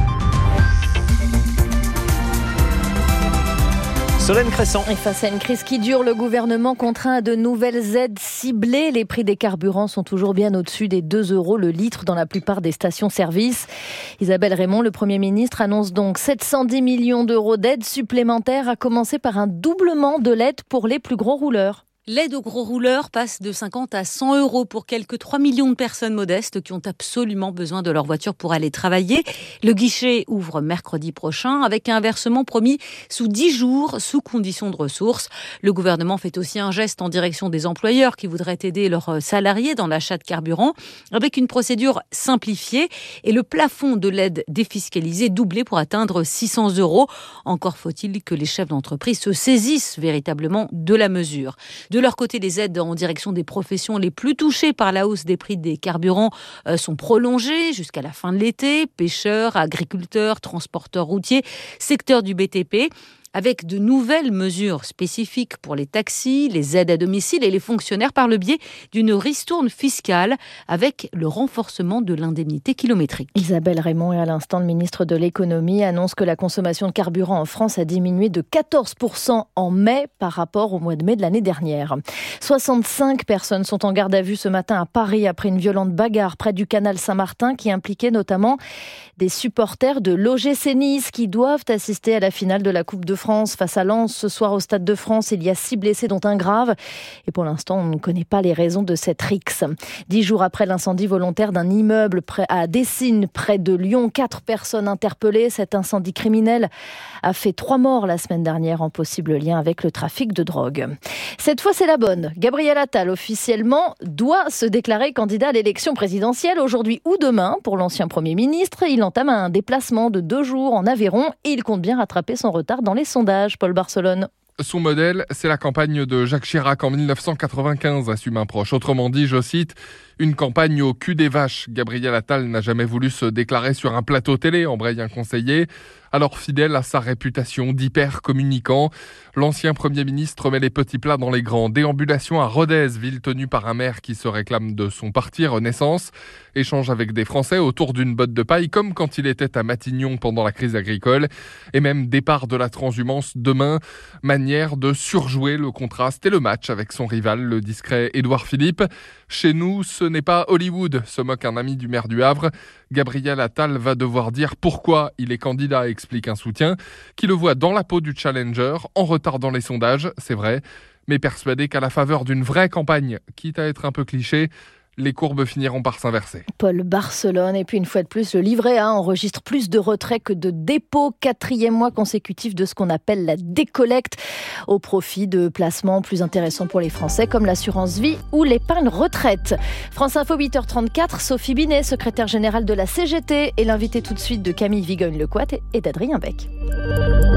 Speaker 2: Solène Crescent.
Speaker 13: Et face à une crise qui dure, le gouvernement contraint de nouvelles aides ciblées. Les prix des carburants sont toujours bien au-dessus des 2 € le litre dans la plupart des stations-service. Isabelle Raymond, le Premier ministre, annonce donc 710 millions d'euros d'aides supplémentaires, à commencer par un doublement de l'aide pour les plus gros rouleurs.
Speaker 8: L'aide aux gros rouleurs passe de 50 à 100 € pour quelques 3 millions de personnes modestes qui ont absolument besoin de leur voiture pour aller travailler. Le guichet ouvre mercredi prochain avec un versement promis sous 10 jours, sous condition de ressources. Le gouvernement fait aussi un geste en direction des employeurs qui voudraient aider leurs salariés dans l'achat de carburant avec une procédure simplifiée et le plafond de l'aide défiscalisée doublé pour atteindre 600 €. Encore faut-il que les chefs d'entreprise se saisissent véritablement de la mesure. De leur côté, les aides en direction des professions les plus touchées par la hausse des prix des carburants sont prolongées jusqu'à la fin de l'été. Pêcheurs, agriculteurs, transporteurs routiers, secteur du BTP. Avec de nouvelles mesures spécifiques pour les taxis, les aides à domicile et les fonctionnaires par le biais d'une ristourne fiscale avec le renforcement de l'indemnité kilométrique.
Speaker 13: Isabelle Raymond et à l'instant le ministre de l'économie annonce que la consommation de carburant en France a diminué de 14% en mai par rapport au mois de mai de l'année dernière. 65 personnes sont en garde à vue ce matin à Paris après une violente bagarre près du canal Saint-Martin qui impliquait notamment des supporters de l'OGC Nice qui doivent assister à la finale de la Coupe de France face à Lens ce soir au Stade de France. Il y a 6 blessés dont un grave et pour l'instant on ne connaît pas les raisons de cette rixe. 10 jours après l'incendie volontaire d'un immeuble à Dessines près de Lyon, 4 personnes interpellées. Cet incendie criminel a fait 3 morts la semaine dernière en possible lien avec le trafic de drogue. Cette fois c'est la bonne. Gabriel Attal officiellement doit se déclarer candidat à l'élection présidentielle aujourd'hui ou demain pour l'ancien Premier ministre. Il entame un déplacement de 2 jours en Aveyron et il compte bien rattraper son retard dans les sondages. Paul Barcelone.
Speaker 4: Son modèle, c'est la campagne de Jacques Chirac en 1995, assume un proche. Autrement dit, je cite, une campagne au cul des vaches. Gabriel Attal n'a jamais voulu se déclarer sur un plateau télé, embraye un conseiller. Alors fidèle à sa réputation d'hyper communicant, l'ancien Premier ministre met les petits plats dans les grands. Déambulation à Rodez, ville tenue par un maire qui se réclame de son parti Renaissance. Échange avec des Français autour d'une botte de paille, comme quand il était à Matignon pendant la crise agricole. Et même départ de la transhumance demain, manière de surjouer le contraste et le match avec son rival, le discret Édouard Philippe. Chez nous, ce n'est pas Hollywood, se moque un ami du maire du Havre. Gabriel Attal va devoir dire pourquoi il est candidat, explique un soutien, qui le voit dans la peau du challenger, en retard dans les sondages, c'est vrai, mais persuadé qu'à la faveur d'une vraie campagne, quitte à être un peu cliché, les courbes finiront par s'inverser.
Speaker 13: Paul Barcelone, et puis une fois de plus, le livret A enregistre plus de retraits que de dépôts, 4e mois consécutif de ce qu'on appelle la décollecte, au profit de placements plus intéressants pour les Français, comme l'assurance vie ou l'épargne retraite. France Info 8h34, Sophie Binet, secrétaire générale de la CGT, est l'invitée tout de suite de Camille Vigogne-Lecoat et d'Adrien Beck.